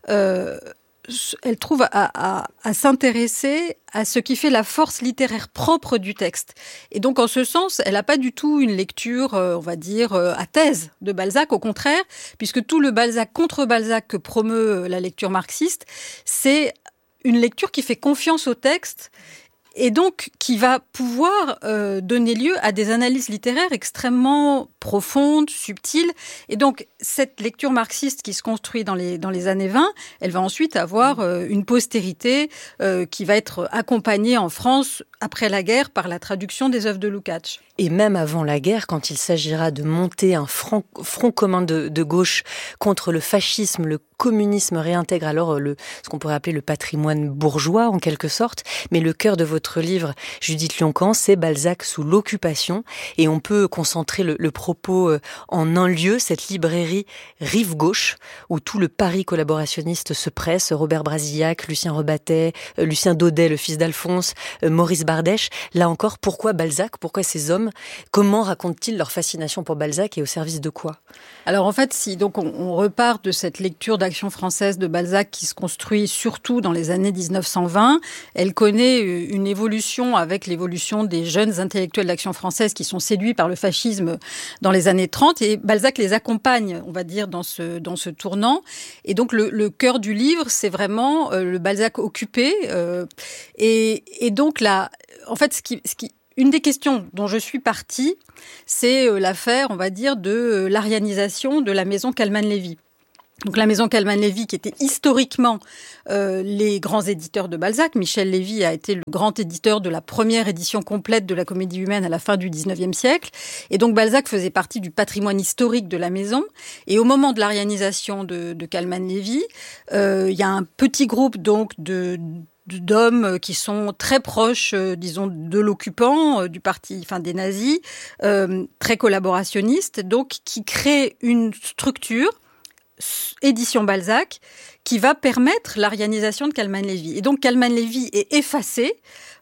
à s'intéresser à ce qui fait la force littéraire propre du texte. Et donc, en ce sens, elle n'a pas du tout une lecture, on va dire, à thèse de Balzac. Au contraire, puisque tout le Balzac contre Balzac que promeut la lecture marxiste, c'est une lecture qui fait confiance au texte et donc qui va pouvoir donner lieu à des analyses littéraires extrêmement profondes, subtiles. Et donc, cette lecture marxiste qui se construit dans les années 20, elle va ensuite avoir une postérité qui va être accompagnée en France, après la guerre, par la traduction des œuvres de Lukács. Et même avant la guerre, quand il s'agira de monter un front commun de gauche contre le fascisme, le communisme réintègre alors ce qu'on pourrait appeler le patrimoine bourgeois en quelque sorte. Mais le cœur de votre livre, Judith Lioncan, c'est Balzac sous l'occupation. Et on peut concentrer le propos en un lieu, cette librairie Rive Gauche, où tout le Paris collaborationniste se presse. Robert Brasillac, Lucien Rebattet, Lucien Daudet, le fils d'Alphonse, Maurice Bardèche. Là encore, pourquoi Balzac ? Pourquoi ces hommes ? Comment racontent-ils leur fascination pour Balzac et au service de quoi ? Alors en fait, si donc on repart de cette lecture d'Action française de Balzac qui se construit surtout dans les années 1920, elle connaît une évolution avec l'évolution des jeunes intellectuels d'Action française qui sont séduits par le fascisme dans les années 30 et Balzac les accompagne, on va dire, dans ce tournant. Et donc le cœur du livre, c'est vraiment le Balzac occupé. Et donc là, en fait, une des questions dont je suis partie, c'est l'affaire, on va dire, de l'arianisation de la maison Calman-Lévy. Donc la maison Calman-Lévy, qui était historiquement les grands éditeurs de Balzac. Michel Lévy a été le grand éditeur de la première édition complète de la Comédie humaine à la fin du XIXe siècle. Et donc Balzac faisait partie du patrimoine historique de la maison. Et au moment de l'arianisation de Calman-Lévy, il y a un petit groupe donc d'hommes qui sont très proches, disons, de l'occupant, du parti, enfin des nazis, très collaborationnistes, donc qui créent une structure, édition Balzac, qui va permettre l'arianisation de Calman-Lévy. Et donc Calman-Lévy est effacé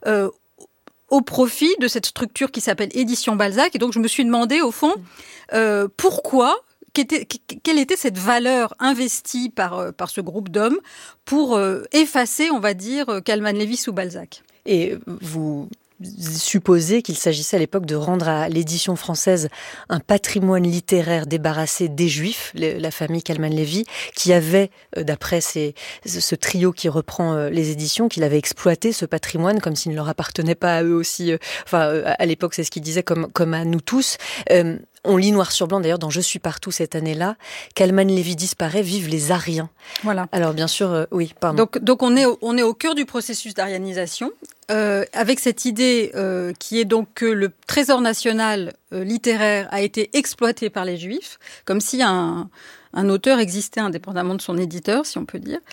au profit de cette structure qui s'appelle édition Balzac. Et donc je me suis demandé, au fond, pourquoi. Quelle était cette valeur investie par ce groupe d'hommes pour effacer, on va dire, Calman-Lévy sous Balzac ? Et vous supposez qu'il s'agissait à l'époque de rendre à l'édition française un patrimoine littéraire débarrassé des Juifs, la famille Calman-Lévy, qui avait, d'après ce trio qui reprend les éditions, qu'il avait exploité ce patrimoine comme s'il ne leur appartenait pas à eux aussi. À l'époque, c'est ce qu'il disait comme à nous tous. On lit noir sur blanc, d'ailleurs, dans Je suis partout cette année-là, Calman-Lévy disparaît, vivent les Ariens. Voilà. Alors, bien sûr, oui, pardon. Donc on est au cœur du processus d'arianisation, avec cette idée qui est donc que le trésor national littéraire a été exploité par les Juifs, comme si un auteur existait indépendamment de son éditeur, si on peut dire.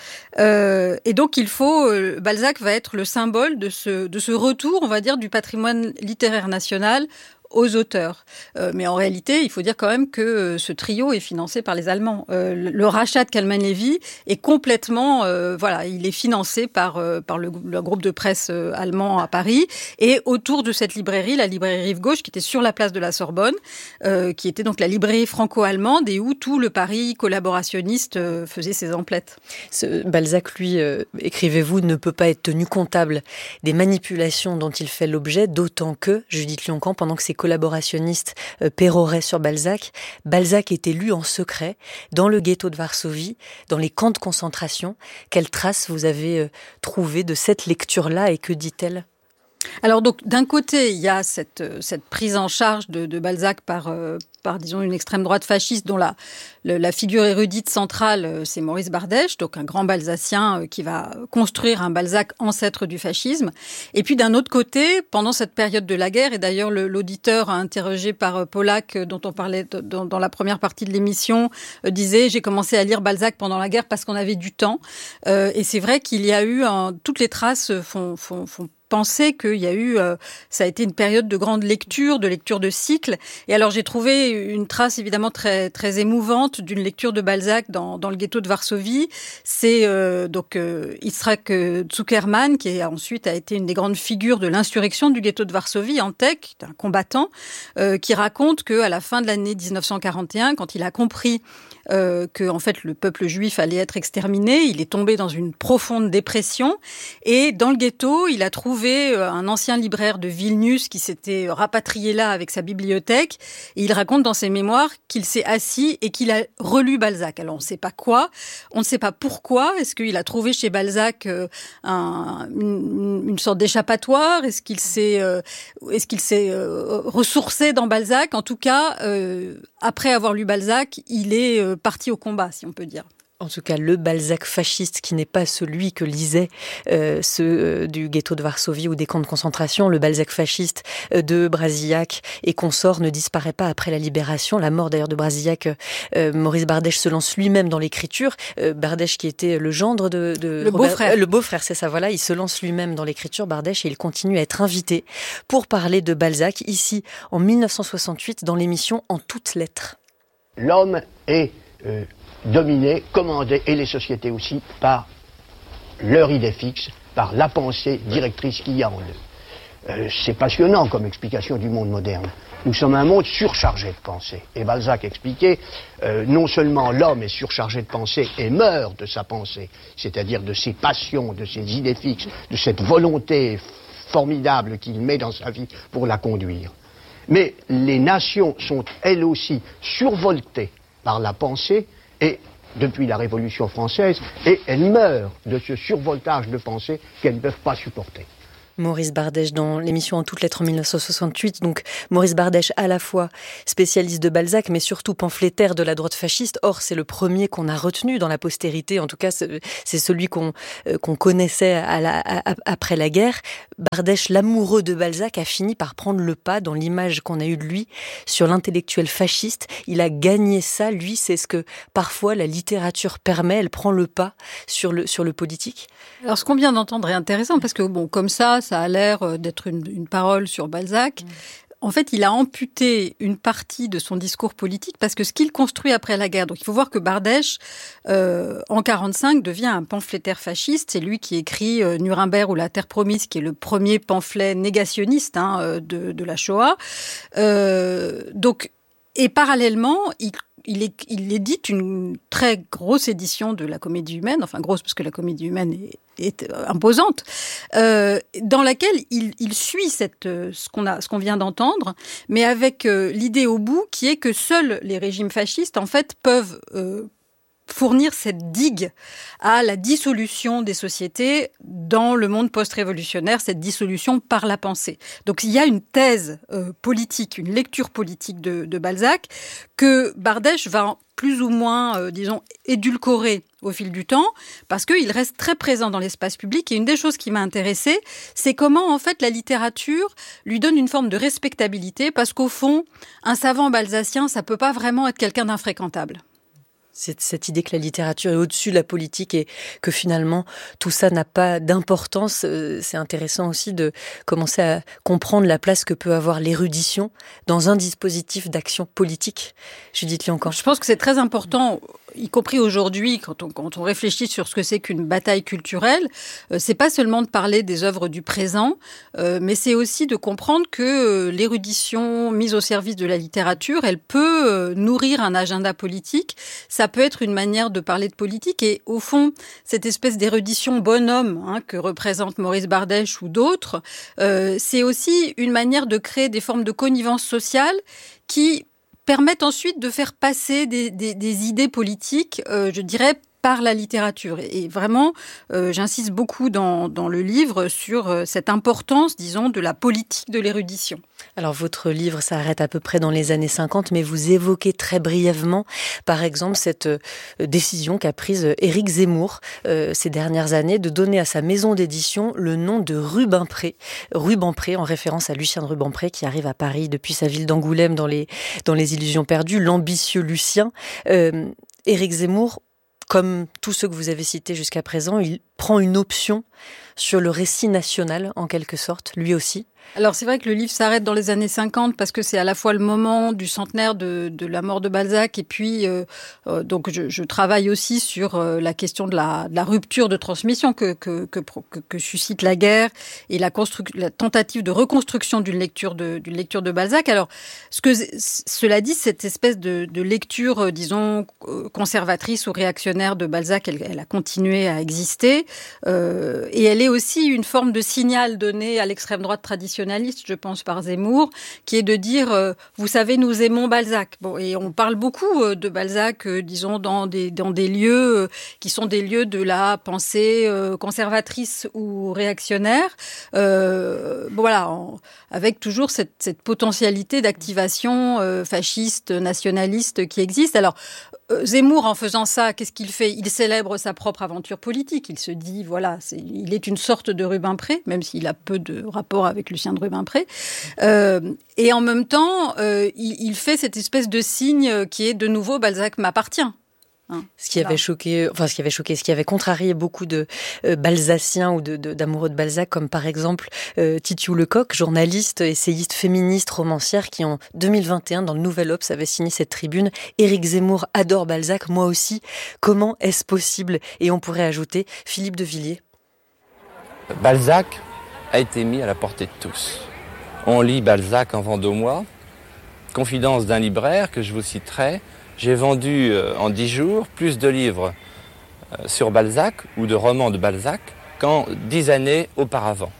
Et donc, Balzac va être le symbole de ce retour, on va dire, du patrimoine littéraire national aux auteurs. Mais en réalité, il faut dire quand même que ce trio est financé par les Allemands. Le rachat de Calman-Lévy est complètement... il est financé par le groupe de presse allemand à Paris. Et autour de cette librairie, la librairie Rive Gauche, qui était sur la place de la Sorbonne, qui était donc la librairie franco-allemande et où tout le Paris collaborationniste faisait ses emplettes. Balzac, lui, écrivez-vous, ne peut pas être tenu comptable des manipulations dont il fait l'objet, d'autant que, Judith Lioncan, pendant que ses collaborationnistes péroraient sur Balzac, Balzac était lu en secret dans le ghetto de Varsovie, dans les camps de concentration. Quelles traces vous avez trouvées de cette lecture-là et que dit-elle ? Alors donc d'un côté, il y a cette prise en charge de Balzac par disons une extrême droite fasciste dont la figure érudite centrale c'est Maurice Bardèche, donc un grand Balzacien qui va construire un Balzac ancêtre du fascisme. Et puis d'un autre côté, pendant cette période de la guerre, et d'ailleurs l'auditeur interrogé par Pollack dont on parlait dans la première partie de l'émission disait j'ai commencé à lire Balzac pendant la guerre parce qu'on avait du temps. Et c'est vrai qu'il y a eu toutes les traces font penser qu'il y a eu, ça a été une période de grande lecture, de lecture de cycle. Et alors j'ai trouvé une trace évidemment très très émouvante d'une lecture de Balzac dans le ghetto de Varsovie. C'est Itzhak Zuckerman qui ensuite a été une des grandes figures de l'insurrection du ghetto de Varsovie en tech, un combattant, qui raconte que à la fin de l'année 1941, quand il a compris que en fait le peuple juif allait être exterminé, il est tombé dans une profonde dépression et dans le ghetto il a trouvé trouvé un ancien libraire de Vilnius qui s'était rapatrié là avec sa bibliothèque. Et il raconte dans ses mémoires qu'il s'est assis et qu'il a relu Balzac. Alors on ne sait pas quoi, on ne sait pas pourquoi. Est-ce qu'il a trouvé chez Balzac une sorte d'échappatoire ? Est-ce qu'il s'est ressourcé dans Balzac ? En tout cas, après avoir lu Balzac, il est parti au combat, si on peut dire. En tout cas, le Balzac fasciste, qui n'est pas celui que lisaient ceux du ghetto de Varsovie ou des camps de concentration, le Balzac fasciste de Brasillac et consorts ne disparaît pas après la libération. La mort d'ailleurs de Brasillac, Maurice Bardèche se lance lui-même dans l'écriture. Bardèche qui était le gendre de le beau-frère. Le beau-frère, c'est ça, voilà. Il se lance lui-même dans l'écriture, Bardèche, et il continue à être invité pour parler de Balzac, ici, en 1968, dans l'émission En toutes lettres. L'homme est dominés, commandés, et les sociétés aussi, par leur idée fixe, par la pensée directrice qu'il y a en eux. C'est passionnant comme explication du monde moderne. Nous sommes un monde surchargé de pensée. Et Balzac expliquait, non seulement l'homme est surchargé de pensée et meurt de sa pensée, c'est-à-dire de ses passions, de ses idées fixes, de cette volonté formidable qu'il met dans sa vie pour la conduire. Mais les nations sont elles aussi survoltées par la pensée, et depuis la Révolution française, et elles meurent de ce survoltage de pensée qu'elles ne peuvent pas supporter. Maurice Bardèche dans l'émission En toutes lettres en 1968. Donc Maurice Bardèche à la fois spécialiste de Balzac mais surtout pamphlétaire de la droite fasciste. Or c'est le premier qu'on a retenu dans la postérité. En tout cas c'est celui qu'on connaissait après la guerre. Bardèche, l'amoureux de Balzac, a fini par prendre le pas dans l'image qu'on a eue de lui sur l'intellectuel fasciste. Il a gagné ça, lui, c'est ce que parfois la littérature permet. Elle prend le pas sur le politique. Alors ce qu'on vient d'entendre est intéressant parce que bon, comme ça a l'air d'être une parole sur Balzac. En fait, il a amputé une partie de son discours politique parce que ce qu'il construit après la guerre. Donc, il faut voir que Bardèche, en 1945, devient un pamphlétaire fasciste. C'est lui qui écrit Nuremberg ou la Terre promise, qui est le premier pamphlet négationniste de la Shoah. Et parallèlement, il édite une très grosse édition de la Comédie humaine, enfin grosse parce que la Comédie humaine est imposante, dans laquelle il suit ce qu'on vient d'entendre, mais avec l'idée au bout qui est que seuls les régimes fascistes en fait peuvent fournir cette digue à la dissolution des sociétés dans le monde post-révolutionnaire, cette dissolution par la pensée. Donc il y a une thèse politique, une lecture politique de Balzac que Bardèche va plus ou moins, édulcorer au fil du temps, parce qu'il reste très présent dans l'espace public. Et une des choses qui m'a intéressée, c'est comment, en fait, la littérature lui donne une forme de respectabilité, parce qu'au fond, un savant balzacien, ça peut pas vraiment être quelqu'un d'infréquentable. Cette idée que la littérature est au-dessus de la politique et que finalement tout ça n'a pas d'importance, c'est intéressant aussi de commencer à comprendre la place que peut avoir l'érudition dans un dispositif d'action politique. Judith Liancourt. Je pense que c'est très important, y compris aujourd'hui, quand on réfléchit sur ce que c'est qu'une bataille culturelle. C'est pas seulement de parler des œuvres du présent, mais c'est aussi de comprendre que l'érudition mise au service de la littérature, elle peut nourrir un agenda politique. Ça peut être une manière de parler de politique et au fond, cette espèce d'érudition bonhomme que représente Maurice Bardèche ou d'autres, c'est aussi une manière de créer des formes de connivence sociale qui permettent ensuite de faire passer des idées politiques, je dirais, par la littérature. Et vraiment, j'insiste beaucoup dans le livre sur cette importance, disons, de la politique de l'érudition. Alors, votre livre s'arrête à peu près dans les années 50, mais vous évoquez très brièvement, par exemple, cette décision qu'a prise Éric Zemmour ces dernières années de donner à sa maison d'édition le nom de Rubempré. Rubempré, en référence à Lucien de Rubempré, qui arrive à Paris depuis sa ville d'Angoulême dans les Illusions perdues, l'ambitieux Lucien. Éric Zemmour, comme tous ceux que vous avez cités jusqu'à présent, il prend une option sur le récit national, en quelque sorte, lui aussi. Alors c'est vrai que le livre s'arrête dans les années 50 parce que c'est à la fois le moment du centenaire de la mort de Balzac et puis donc je travaille aussi sur la question de la rupture de transmission que suscite la guerre et la tentative de reconstruction d'une lecture de Balzac. Alors cela dit, cette espèce de lecture, disons, conservatrice ou réactionnaire de Balzac, elle a continué à exister et elle est aussi une forme de signal donné à l'extrême droite traditionnelle, je pense, par Zemmour, qui est de dire vous savez, nous aimons Balzac. Bon, et on parle beaucoup de Balzac, disons, dans des lieux qui sont des lieux de la pensée conservatrice ou réactionnaire. Voilà, avec toujours cette potentialité d'activation fasciste, nationaliste qui existe. Alors, Zemmour, en faisant ça, qu'est-ce qu'il fait ? Il célèbre sa propre aventure politique. Il se dit, voilà, il est une sorte de Rubempré, même s'il a peu de rapport avec Lucien de Rubempré. Et en même temps, il fait cette espèce de signe qui est de nouveau Balzac m'appartient. Ce qui avait contrarié beaucoup de Balzaciens ou d'amoureux de Balzac, comme par exemple Titiou Lecoq, journaliste, essayiste, féministe, romancière, qui en 2021, dans le Nouvel Obs, avait signé cette tribune. Éric Zemmour adore Balzac, moi aussi. Comment est-ce possible ? Et on pourrait ajouter Philippe de Villiers. Balzac a été mis à la portée de tous. On lit Balzac en vendômois. Confidence d'un libraire que je vous citerai. J'ai vendu en 10 jours plus de livres sur Balzac ou de romans de Balzac qu'en 10 années auparavant.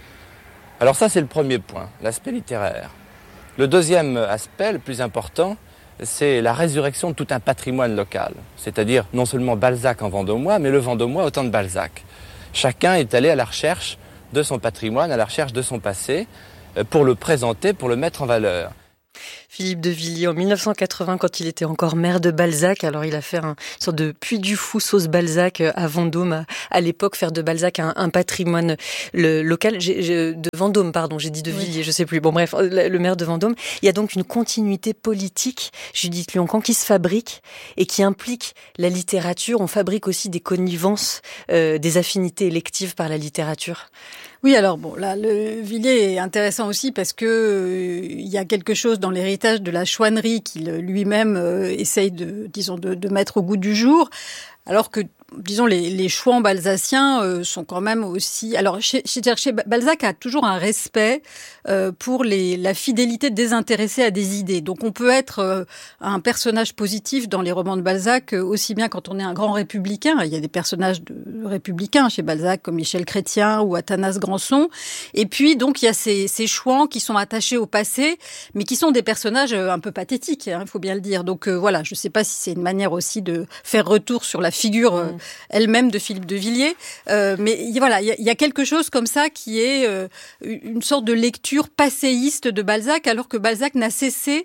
Alors ça, c'est le premier point, l'aspect littéraire. Le deuxième aspect, le plus important, c'est la résurrection de tout un patrimoine local. C'est-à-dire non seulement Balzac en vendômois, mais le vendômois au temps de Balzac. Chacun est allé à la recherche de son patrimoine, à la recherche de son passé, pour le présenter, pour le mettre en valeur. Philippe de Villiers, en 1980, quand il était encore maire de Balzac, alors il a fait une sorte de Puy du Fou sauce Balzac à Vendôme, à l'époque, faire de Balzac un patrimoine local, de Vendôme, pardon, j'ai dit de Villiers, je sais plus. Bon bref, le maire de Vendôme. Il y a donc une continuité politique, Judith Lioncan, qui se fabrique et qui implique la littérature. On fabrique aussi des connivences, des affinités électives par la littérature. Oui, alors bon, là, le Villiers est intéressant aussi parce que il y a quelque chose dans l'héritage de la chouannerie qu'il lui-même essaye de mettre au goût du jour, alors que, disons, les chouans balsaciens sont quand même aussi... Alors, chez Balzac a toujours un respect pour la fidélité désintéressée à des idées. Donc, on peut être un personnage positif dans les romans de Balzac, aussi bien quand on est un grand républicain. Il y a des personnages républicains chez Balzac, comme Michel Chrétien ou Athanas Granson. Et puis, donc, il y a ces chouans qui sont attachés au passé, mais qui sont des personnages un peu pathétiques, il faut bien le dire. Donc, voilà, je ne sais pas si c'est une manière aussi de faire retour sur la figure elle-même de Philippe de Villiers. Mais voilà, il y a quelque chose comme ça qui est une sorte de lecture passéiste de Balzac, alors que Balzac n'a cessé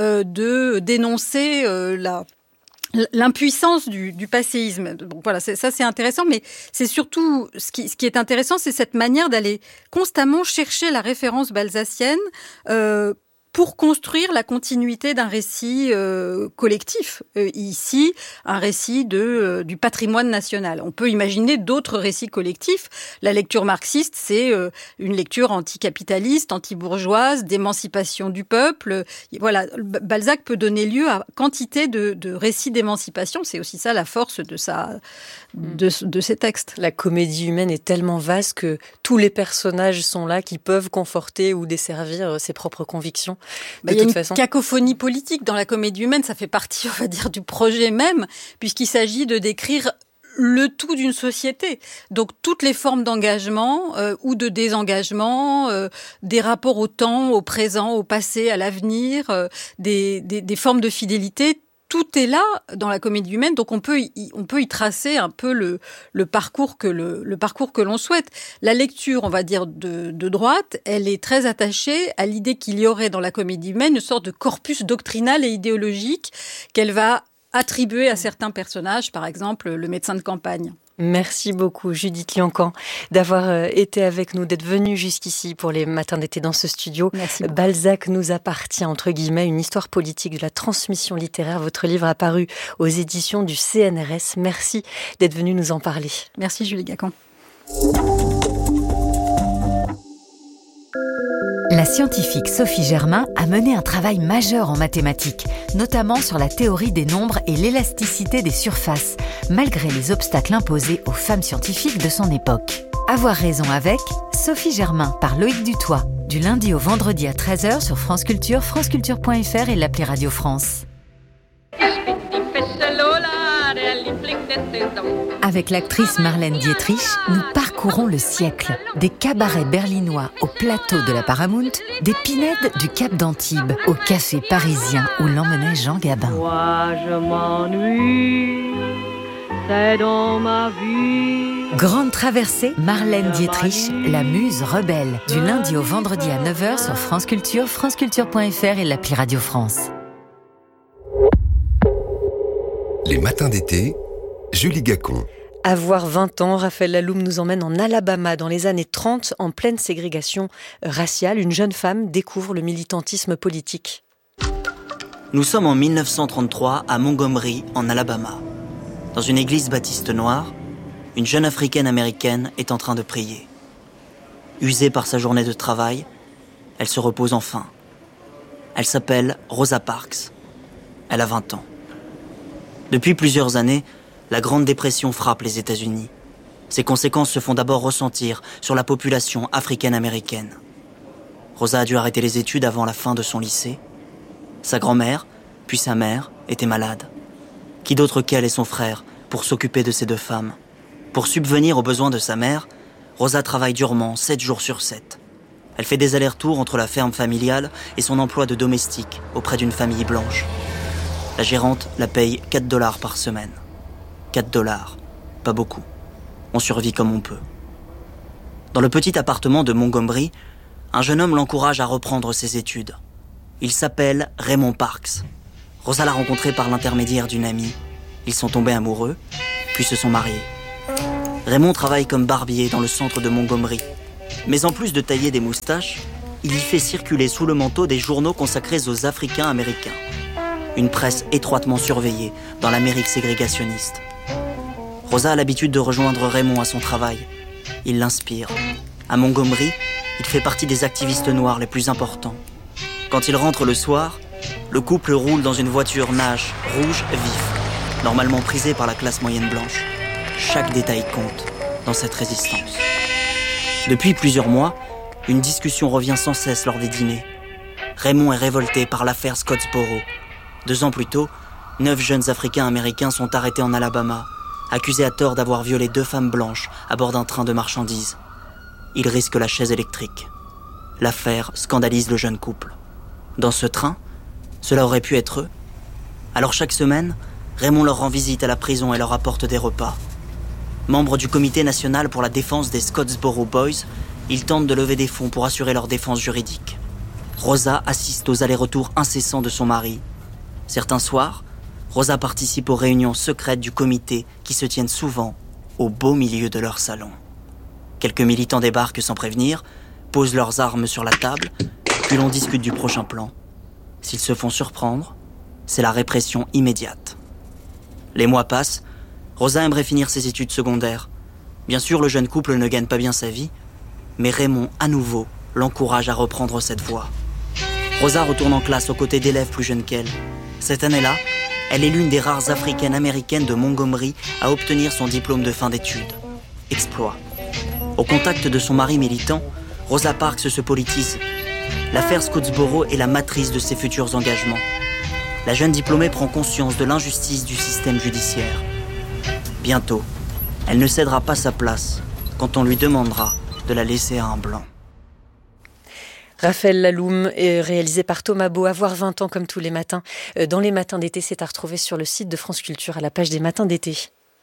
de dénoncer l'impuissance du passéisme. Donc voilà, ça c'est intéressant, mais c'est surtout ce qui est intéressant, c'est cette manière d'aller constamment chercher la référence balsacienne pour construire la continuité d'un récit collectif. Ici, un récit du patrimoine national. On peut imaginer d'autres récits collectifs. La lecture marxiste, c'est une lecture anticapitaliste, anti-bourgeoise, d'émancipation du peuple. Voilà, Balzac peut donner lieu à quantité de récits d'émancipation. C'est aussi ça la force de ses textes. La comédie humaine est tellement vaste que tous les personnages sont là qui peuvent conforter ou desservir ses propres convictions. Il y a une cacophonie politique dans la comédie humaine, ça fait partie, on va dire, du projet même, puisqu'il s'agit de décrire le tout d'une société. Donc toutes les formes d'engagement ou de désengagement, des rapports au temps, au présent, au passé, à l'avenir, des formes de fidélité. Tout est là dans la comédie humaine, donc on peut y tracer un peu le parcours que l'on souhaite. La lecture, on va dire de droite, elle est très attachée à l'idée qu'il y aurait dans la comédie humaine une sorte de corpus doctrinal et idéologique qu'elle va attribuer à certains personnages, par exemple le médecin de campagne. Merci beaucoup Judith Lioncan d'avoir été avec nous, d'être venue jusqu'ici pour les matins d'été dans ce studio. Merci. Balzac nous appartient, entre guillemets, une histoire politique de la transmission littéraire. Votre livre a paru aux éditions du CNRS. Merci d'être venue nous en parler. Merci Julie Gacon. La scientifique Sophie Germain a mené un travail majeur en mathématiques, notamment sur la théorie des nombres et l'élasticité des surfaces, malgré les obstacles imposés aux femmes scientifiques de son époque. Avoir raison avec Sophie Germain par Loïc Dutoit, du lundi au vendredi à 13h sur France Culture, franceculture.fr et l'appli Radio France. Avec l'actrice Marlène Dietrich, nous parcourons le siècle. Des cabarets berlinois au plateau de la Paramount, des pinèdes du Cap d'Antibes au café parisien où l'emmenait Jean Gabin. Moi je m'ennuie, c'est dans ma vie. Grande traversée, Marlène Dietrich, la muse rebelle. Du lundi au vendredi à 9h sur France Culture, franceculture.fr et l'appli Radio France. Les matins d'été, Julie Gacon. Avoir 20 ans, Raphaël Laloum nous emmène en Alabama dans les années 30, en pleine ségrégation raciale. Une jeune femme découvre le militantisme politique. Nous sommes en 1933 à Montgomery, en Alabama. Dans une église baptiste noire, une jeune africaine-américaine est en train de prier. Usée par sa journée de travail, elle se repose enfin. Elle s'appelle Rosa Parks. Elle a 20 ans. Depuis plusieurs années, la Grande Dépression frappe les États-Unis. Ses conséquences se font d'abord ressentir sur la population africaine-américaine. Rosa a dû arrêter les études avant la fin de son lycée. Sa grand-mère, puis sa mère, étaient malades. Qui d'autre qu'elle et son frère pour s'occuper de ces deux femmes? Pour subvenir aux besoins de sa mère, Rosa travaille durement 7 jours sur 7. Elle fait des allers-retours entre la ferme familiale et son emploi de domestique auprès d'une famille blanche. La gérante la paye $4 par semaine. $4, pas beaucoup. On survit comme on peut. Dans le petit appartement de Montgomery, un jeune homme l'encourage à reprendre ses études. Il s'appelle Raymond Parks. Rosa l'a rencontré par l'intermédiaire d'une amie. Ils sont tombés amoureux, puis se sont mariés. Raymond travaille comme barbier dans le centre de Montgomery. Mais en plus de tailler des moustaches, il y fait circuler sous le manteau des journaux consacrés aux Africains américains. Une presse étroitement surveillée dans l'Amérique ségrégationniste. Rosa a l'habitude de rejoindre Raymond à son travail. Il l'inspire. À Montgomery, il fait partie des activistes noirs les plus importants. Quand il rentre le soir, le couple roule dans une voiture Nash rouge vif, normalement prisée par la classe moyenne blanche. Chaque détail compte dans cette résistance. Depuis plusieurs mois, une discussion revient sans cesse lors des dîners. Raymond est révolté par l'affaire Scottsboro. 2 ans plus tôt, 9 jeunes Africains-Américains sont arrêtés en Alabama, accusés à tort d'avoir violé 2 femmes blanches à bord d'un train de marchandises. Ils risquent la chaise électrique. L'affaire scandalise le jeune couple. Dans ce train, cela aurait pu être eux. Alors chaque semaine, Raymond leur rend visite à la prison et leur apporte des repas. Membre du comité national pour la défense des Scottsboro Boys, ils tentent de lever des fonds pour assurer leur défense juridique. Rosa assiste aux allers-retours incessants de son mari. Certains soirs, Rosa participe aux réunions secrètes du comité qui se tiennent souvent au beau milieu de leur salon. Quelques militants débarquent sans prévenir, posent leurs armes sur la table, puis l'on discute du prochain plan. S'ils se font surprendre, c'est la répression immédiate. Les mois passent, Rosa aimerait finir ses études secondaires. Bien sûr, le jeune couple ne gagne pas bien sa vie, mais Raymond, à nouveau, l'encourage à reprendre cette voie. Rosa retourne en classe aux côtés d'élèves plus jeunes qu'elle. Cette année-là, elle est l'une des rares africaines-américaines de Montgomery à obtenir son diplôme de fin d'études. Exploit. Au contact de son mari militant, Rosa Parks se politise. L'affaire Scottsboro est la matrice de ses futurs engagements. La jeune diplômée prend conscience de l'injustice du système judiciaire. Bientôt, elle ne cédera pas sa place quand on lui demandera de la laisser à un blanc. Raphaël Laloum est réalisé par Thomas Beau. Avoir 20 ans comme tous les matins. Dans les matins d'été, c'est à retrouver sur le site de France Culture à la page des matins d'été.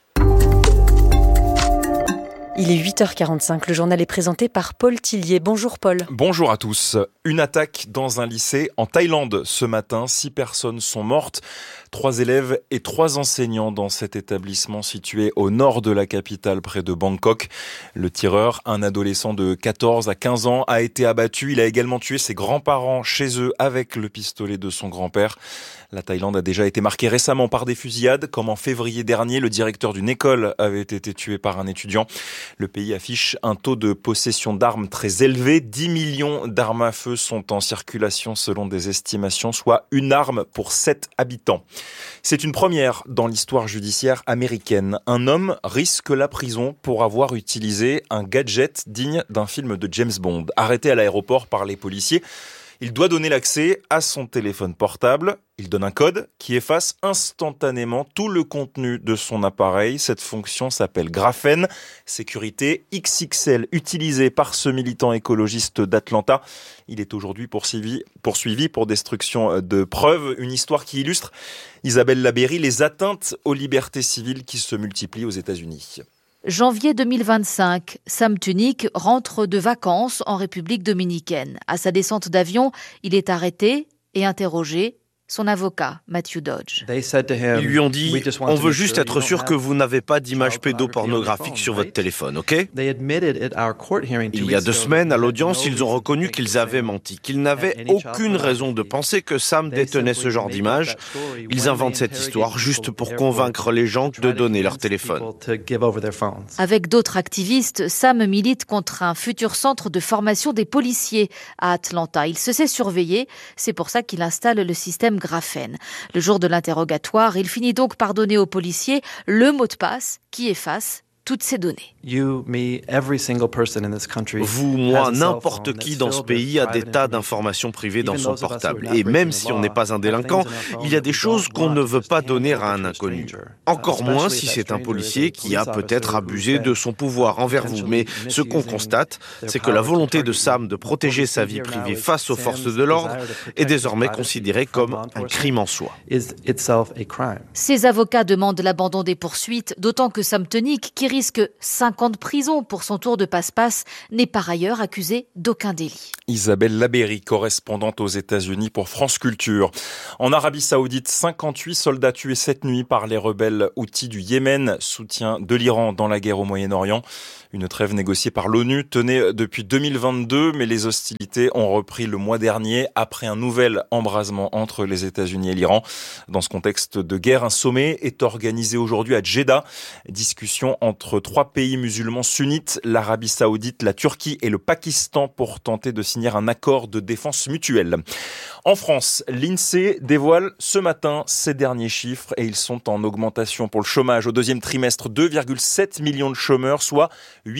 Il est 8h45, le journal est présenté par Paul Tillier. Bonjour Paul. Bonjour à tous. Une attaque dans un lycée en Thaïlande ce matin. 6 personnes sont mortes. 3 élèves et 3 enseignants dans cet établissement situé au nord de la capitale, près de Bangkok. Le tireur, un adolescent de 14 à 15 ans, a été abattu. Il a également tué ses grands-parents chez eux avec le pistolet de son grand-père. La Thaïlande a déjà été marquée récemment par des fusillades, comme en février dernier, le directeur d'une école avait été tué par un étudiant. Le pays affiche un taux de possession d'armes très élevé. 10 millions d'armes à feu sont en circulation selon des estimations, soit une arme pour 7 habitants. C'est une première dans l'histoire judiciaire américaine. Un homme risque la prison pour avoir utilisé un gadget digne d'un film de James Bond. Arrêté à l'aéroport par les policiers, il doit donner l'accès à son téléphone portable. Il donne un code qui efface instantanément tout le contenu de son appareil. Cette fonction s'appelle Graphene. Sécurité XXL utilisée par ce militant écologiste d'Atlanta. Il est aujourd'hui poursuivi pour destruction de preuves. Une histoire qui illustre, Isabelle Labéry, les atteintes aux libertés civiles qui se multiplient aux États-Unis. Janvier 2025, Sam Tunick rentre de vacances en République dominicaine. À sa descente d'avion, il est arrêté et interrogé. Son avocat, Matthew Dodge. Ils lui ont dit « On veut juste être sûr que vous n'avez pas d'images pédopornographiques sur votre téléphone, ok ?» Il y a 2 semaines, à l'audience, ils ont reconnu qu'ils avaient menti, qu'ils n'avaient aucune raison de penser que Sam détenait ce genre d'images. Ils inventent cette histoire juste pour convaincre les gens de donner leur téléphone. Avec d'autres activistes, Sam milite contre un futur centre de formation des policiers à Atlanta. Il se sait surveiller, c'est pour ça qu'il installe le système Graphene. Le jour de l'interrogatoire, il finit donc par donner aux policiers le mot de passe qui efface toutes ces données. Vous, moi, n'importe qui dans ce pays a des tas d'informations privées dans son portable. Et même si on n'est pas un délinquant, il y a des choses qu'on ne veut pas donner à un inconnu. Encore moins si c'est un policier qui a peut-être abusé de son pouvoir envers vous. Mais ce qu'on constate, c'est que la volonté de Sam de protéger sa vie privée face aux forces de l'ordre est désormais considérée comme un crime en soi. Ses avocats demandent l'abandon des poursuites, d'autant que Sam Tunick, qui risque 5 ans de prison pour son tour de passe-passe, n'est par ailleurs accusé d'aucun délit. Isabelle Labéry, correspondante aux États-Unis pour France Culture. En Arabie Saoudite, 58 soldats tués cette nuit par les rebelles houthis du Yémen, soutien de l'Iran dans la guerre au Moyen-Orient. Une trêve négociée par l'ONU tenait depuis 2022, mais les hostilités ont repris le mois dernier après un nouvel embrasement entre les États-Unis et l'Iran. Dans ce contexte de guerre, un sommet est organisé aujourd'hui à Jeddah. Discussion entre 3 pays musulmans sunnites, l'Arabie Saoudite, la Turquie et le Pakistan pour tenter de signer un accord de défense mutuelle. En France, l'INSEE dévoile ce matin ses derniers chiffres et ils sont en augmentation pour le chômage. Au 2e trimestre, 2,7 millions de chômeurs, soit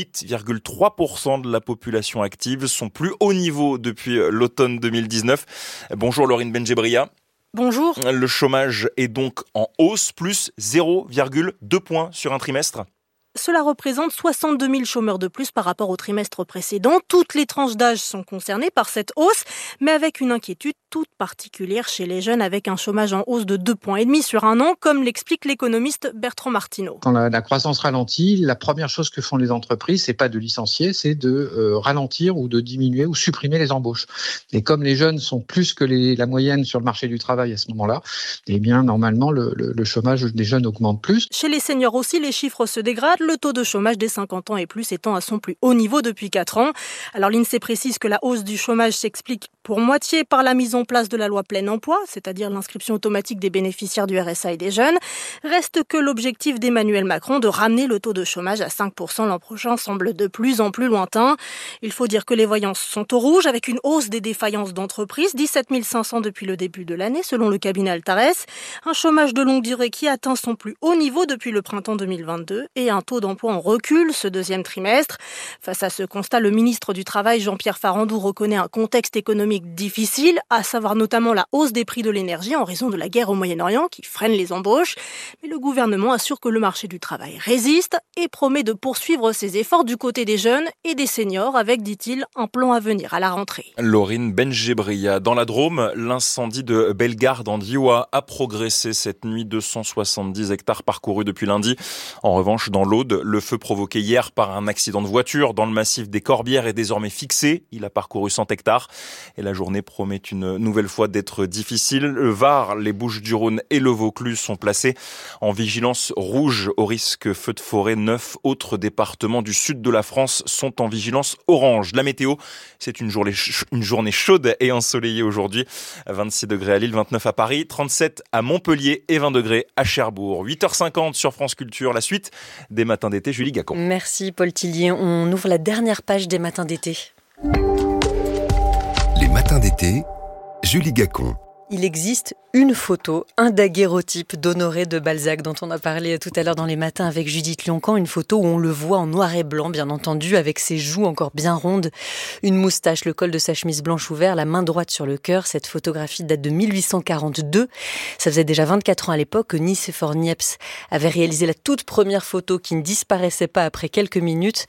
8,3% de la population active, son plus haut niveau depuis l'automne 2019. Bonjour Laurine Benjebria. Bonjour. Le chômage est donc en hausse, plus 0,2 points sur un trimestre. Cela représente 62 000 chômeurs de plus par rapport au trimestre précédent. Toutes les tranches d'âge sont concernées par cette hausse, mais avec une inquiétude toute particulière chez les jeunes, avec un chômage en hausse de 2,5 points sur un an, comme l'explique l'économiste Bertrand Martineau. Quand la croissance ralentit, la première chose que font les entreprises, c'est pas de licencier, c'est de ralentir ou de diminuer ou supprimer les embauches. Et comme les jeunes sont plus que la moyenne sur le marché du travail à ce moment-là, eh bien normalement le chômage des jeunes augmente plus. Chez les seniors aussi, les chiffres se dégradent. Le taux de chômage des 50 ans et plus étant à son plus haut niveau depuis 4 ans. Alors l'INSEE précise que la hausse du chômage s'explique pour moitié par la mise en place de la loi plein emploi, c'est-à-dire l'inscription automatique des bénéficiaires du RSA et des jeunes. Reste que l'objectif d'Emmanuel Macron de ramener le taux de chômage à 5% l'an prochain semble de plus en plus lointain. Il faut dire que les voyances sont au rouge avec une hausse des défaillances d'entreprises, 17 500 depuis le début de l'année selon le cabinet Altares. Un chômage de longue durée qui atteint son plus haut niveau depuis le printemps 2022 et un taux d'emploi en recul ce 2e trimestre. Face à ce constat, le ministre du Travail, Jean-Pierre Farandou, reconnaît un contexte économique difficile, à savoir notamment la hausse des prix de l'énergie en raison de la guerre au Moyen-Orient qui freine les embauches. Mais le gouvernement assure que le marché du travail résiste et promet de poursuivre ses efforts du côté des jeunes et des seniors avec, dit-il, un plan à venir à la rentrée. Laurine Benjebria. Dans la Drôme, l'incendie de Bellegarde en Diois a progressé cette nuit, 270 hectares parcourus depuis lundi. En revanche, dans l'Aude, le feu provoqué hier par un accident de voiture dans le massif des Corbières est désormais fixé. Il a parcouru 100 hectares. Et La journée promet une nouvelle fois d'être difficile. Le Var, les Bouches-du-Rhône et le Vaucluse sont placés en vigilance rouge au risque feu de forêt. 9 autres départements du sud de la France sont en vigilance orange. La météo, c'est une journée chaude et ensoleillée aujourd'hui. 26 degrés à Lille, 29 à Paris, 37 à Montpellier et 20 degrés à Cherbourg. 8h50 sur France Culture. La suite des matins d'été, Julie Gacon. Merci Paul Tillier. On ouvre la dernière page des matins d'été. Les matins d'été, Julie Gacon. Il existe une photo, un daguerréotype d'Honoré de Balzac dont on a parlé tout à l'heure dans les matins avec Judith Lioncan, une photo où on le voit en noir et blanc, bien entendu, avec ses joues encore bien rondes, une moustache, le col de sa chemise blanche ouvert, la main droite sur le cœur. Cette photographie date de 1842. Ça faisait déjà 24 ans à l'époque que Nicéphore Niepce avait réalisé la toute première photo qui ne disparaissait pas après quelques minutes.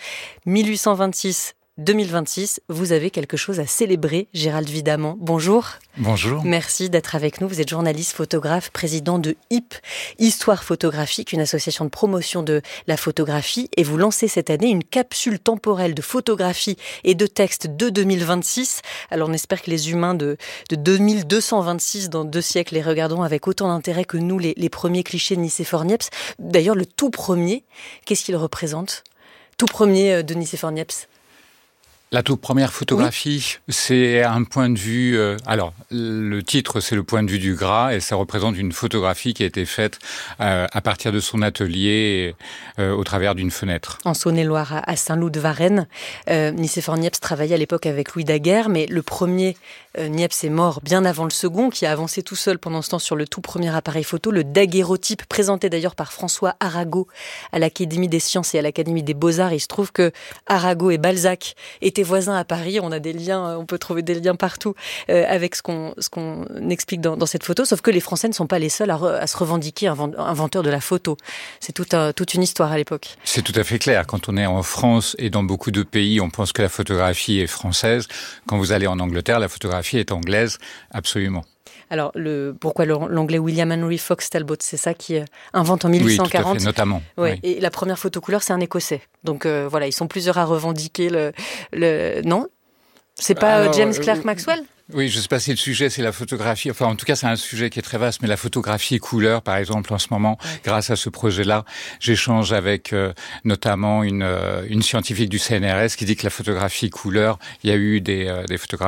1826-2026, vous avez quelque chose à célébrer, Gérald Vidamant. Bonjour. Bonjour. Merci d'être avec nous. Vous êtes journaliste, photographe, président de HIP, Histoire photographique, une association de promotion de la photographie. Et vous lancez cette année une capsule temporelle de photographie et de texte de 2026. Alors on espère que les humains de 2226, dans 2 siècles, les regarderont avec autant d'intérêt que nous, les premiers clichés de Nicéphore Niepce. D'ailleurs, le tout premier, qu'est-ce qu'il représente ? Tout premier de Nicéphore Niepce. La toute première photographie, c'est un point de vue... alors, le titre, c'est le point de vue du Gras, et ça représente une photographie qui a été faite à partir de son atelier au travers d'une fenêtre. En Saône-et-Loire, à Saint-Loup-de-Varennes. Nicéphore Niepce travaillait à l'époque avec Louis Daguerre, mais le premier, Niepce, est mort bien avant le second, qui a avancé tout seul pendant ce temps sur le tout premier appareil photo, le daguerréotype, présenté d'ailleurs par François Arago à l'Académie des Sciences et à l'Académie des Beaux-Arts. Il se trouve que Arago et Balzac étaient voisins à Paris. On a des liens, on peut trouver des liens partout avec ce qu'on explique dans cette photo, sauf que les Français ne sont pas les seuls à se revendiquer inventeurs de la photo. C'est toute une histoire à l'époque. C'est tout à fait clair. Quand on est en France et dans beaucoup de pays, on pense que la photographie est française. Quand vous allez en Angleterre, la photographie est anglaise, absolument. Alors, pourquoi l'anglais William Henry Fox Talbot, c'est ça qui invente en 1840. Oui, tout à fait, notamment. Ouais, oui. Et la première photo couleur, c'est un Écossais. Donc voilà, ils sont plusieurs à revendiquer le... Non ? C'est pas James Clerk Maxwell ? Oui, je ne sais pas si le sujet, c'est la photographie. Enfin, en tout cas, c'est un sujet qui est très vaste. Mais la photographie couleur, par exemple, en ce moment, grâce à ce projet-là, j'échange avec notamment une scientifique du CNRS qui dit que la photographie couleur, il y a eu des photographes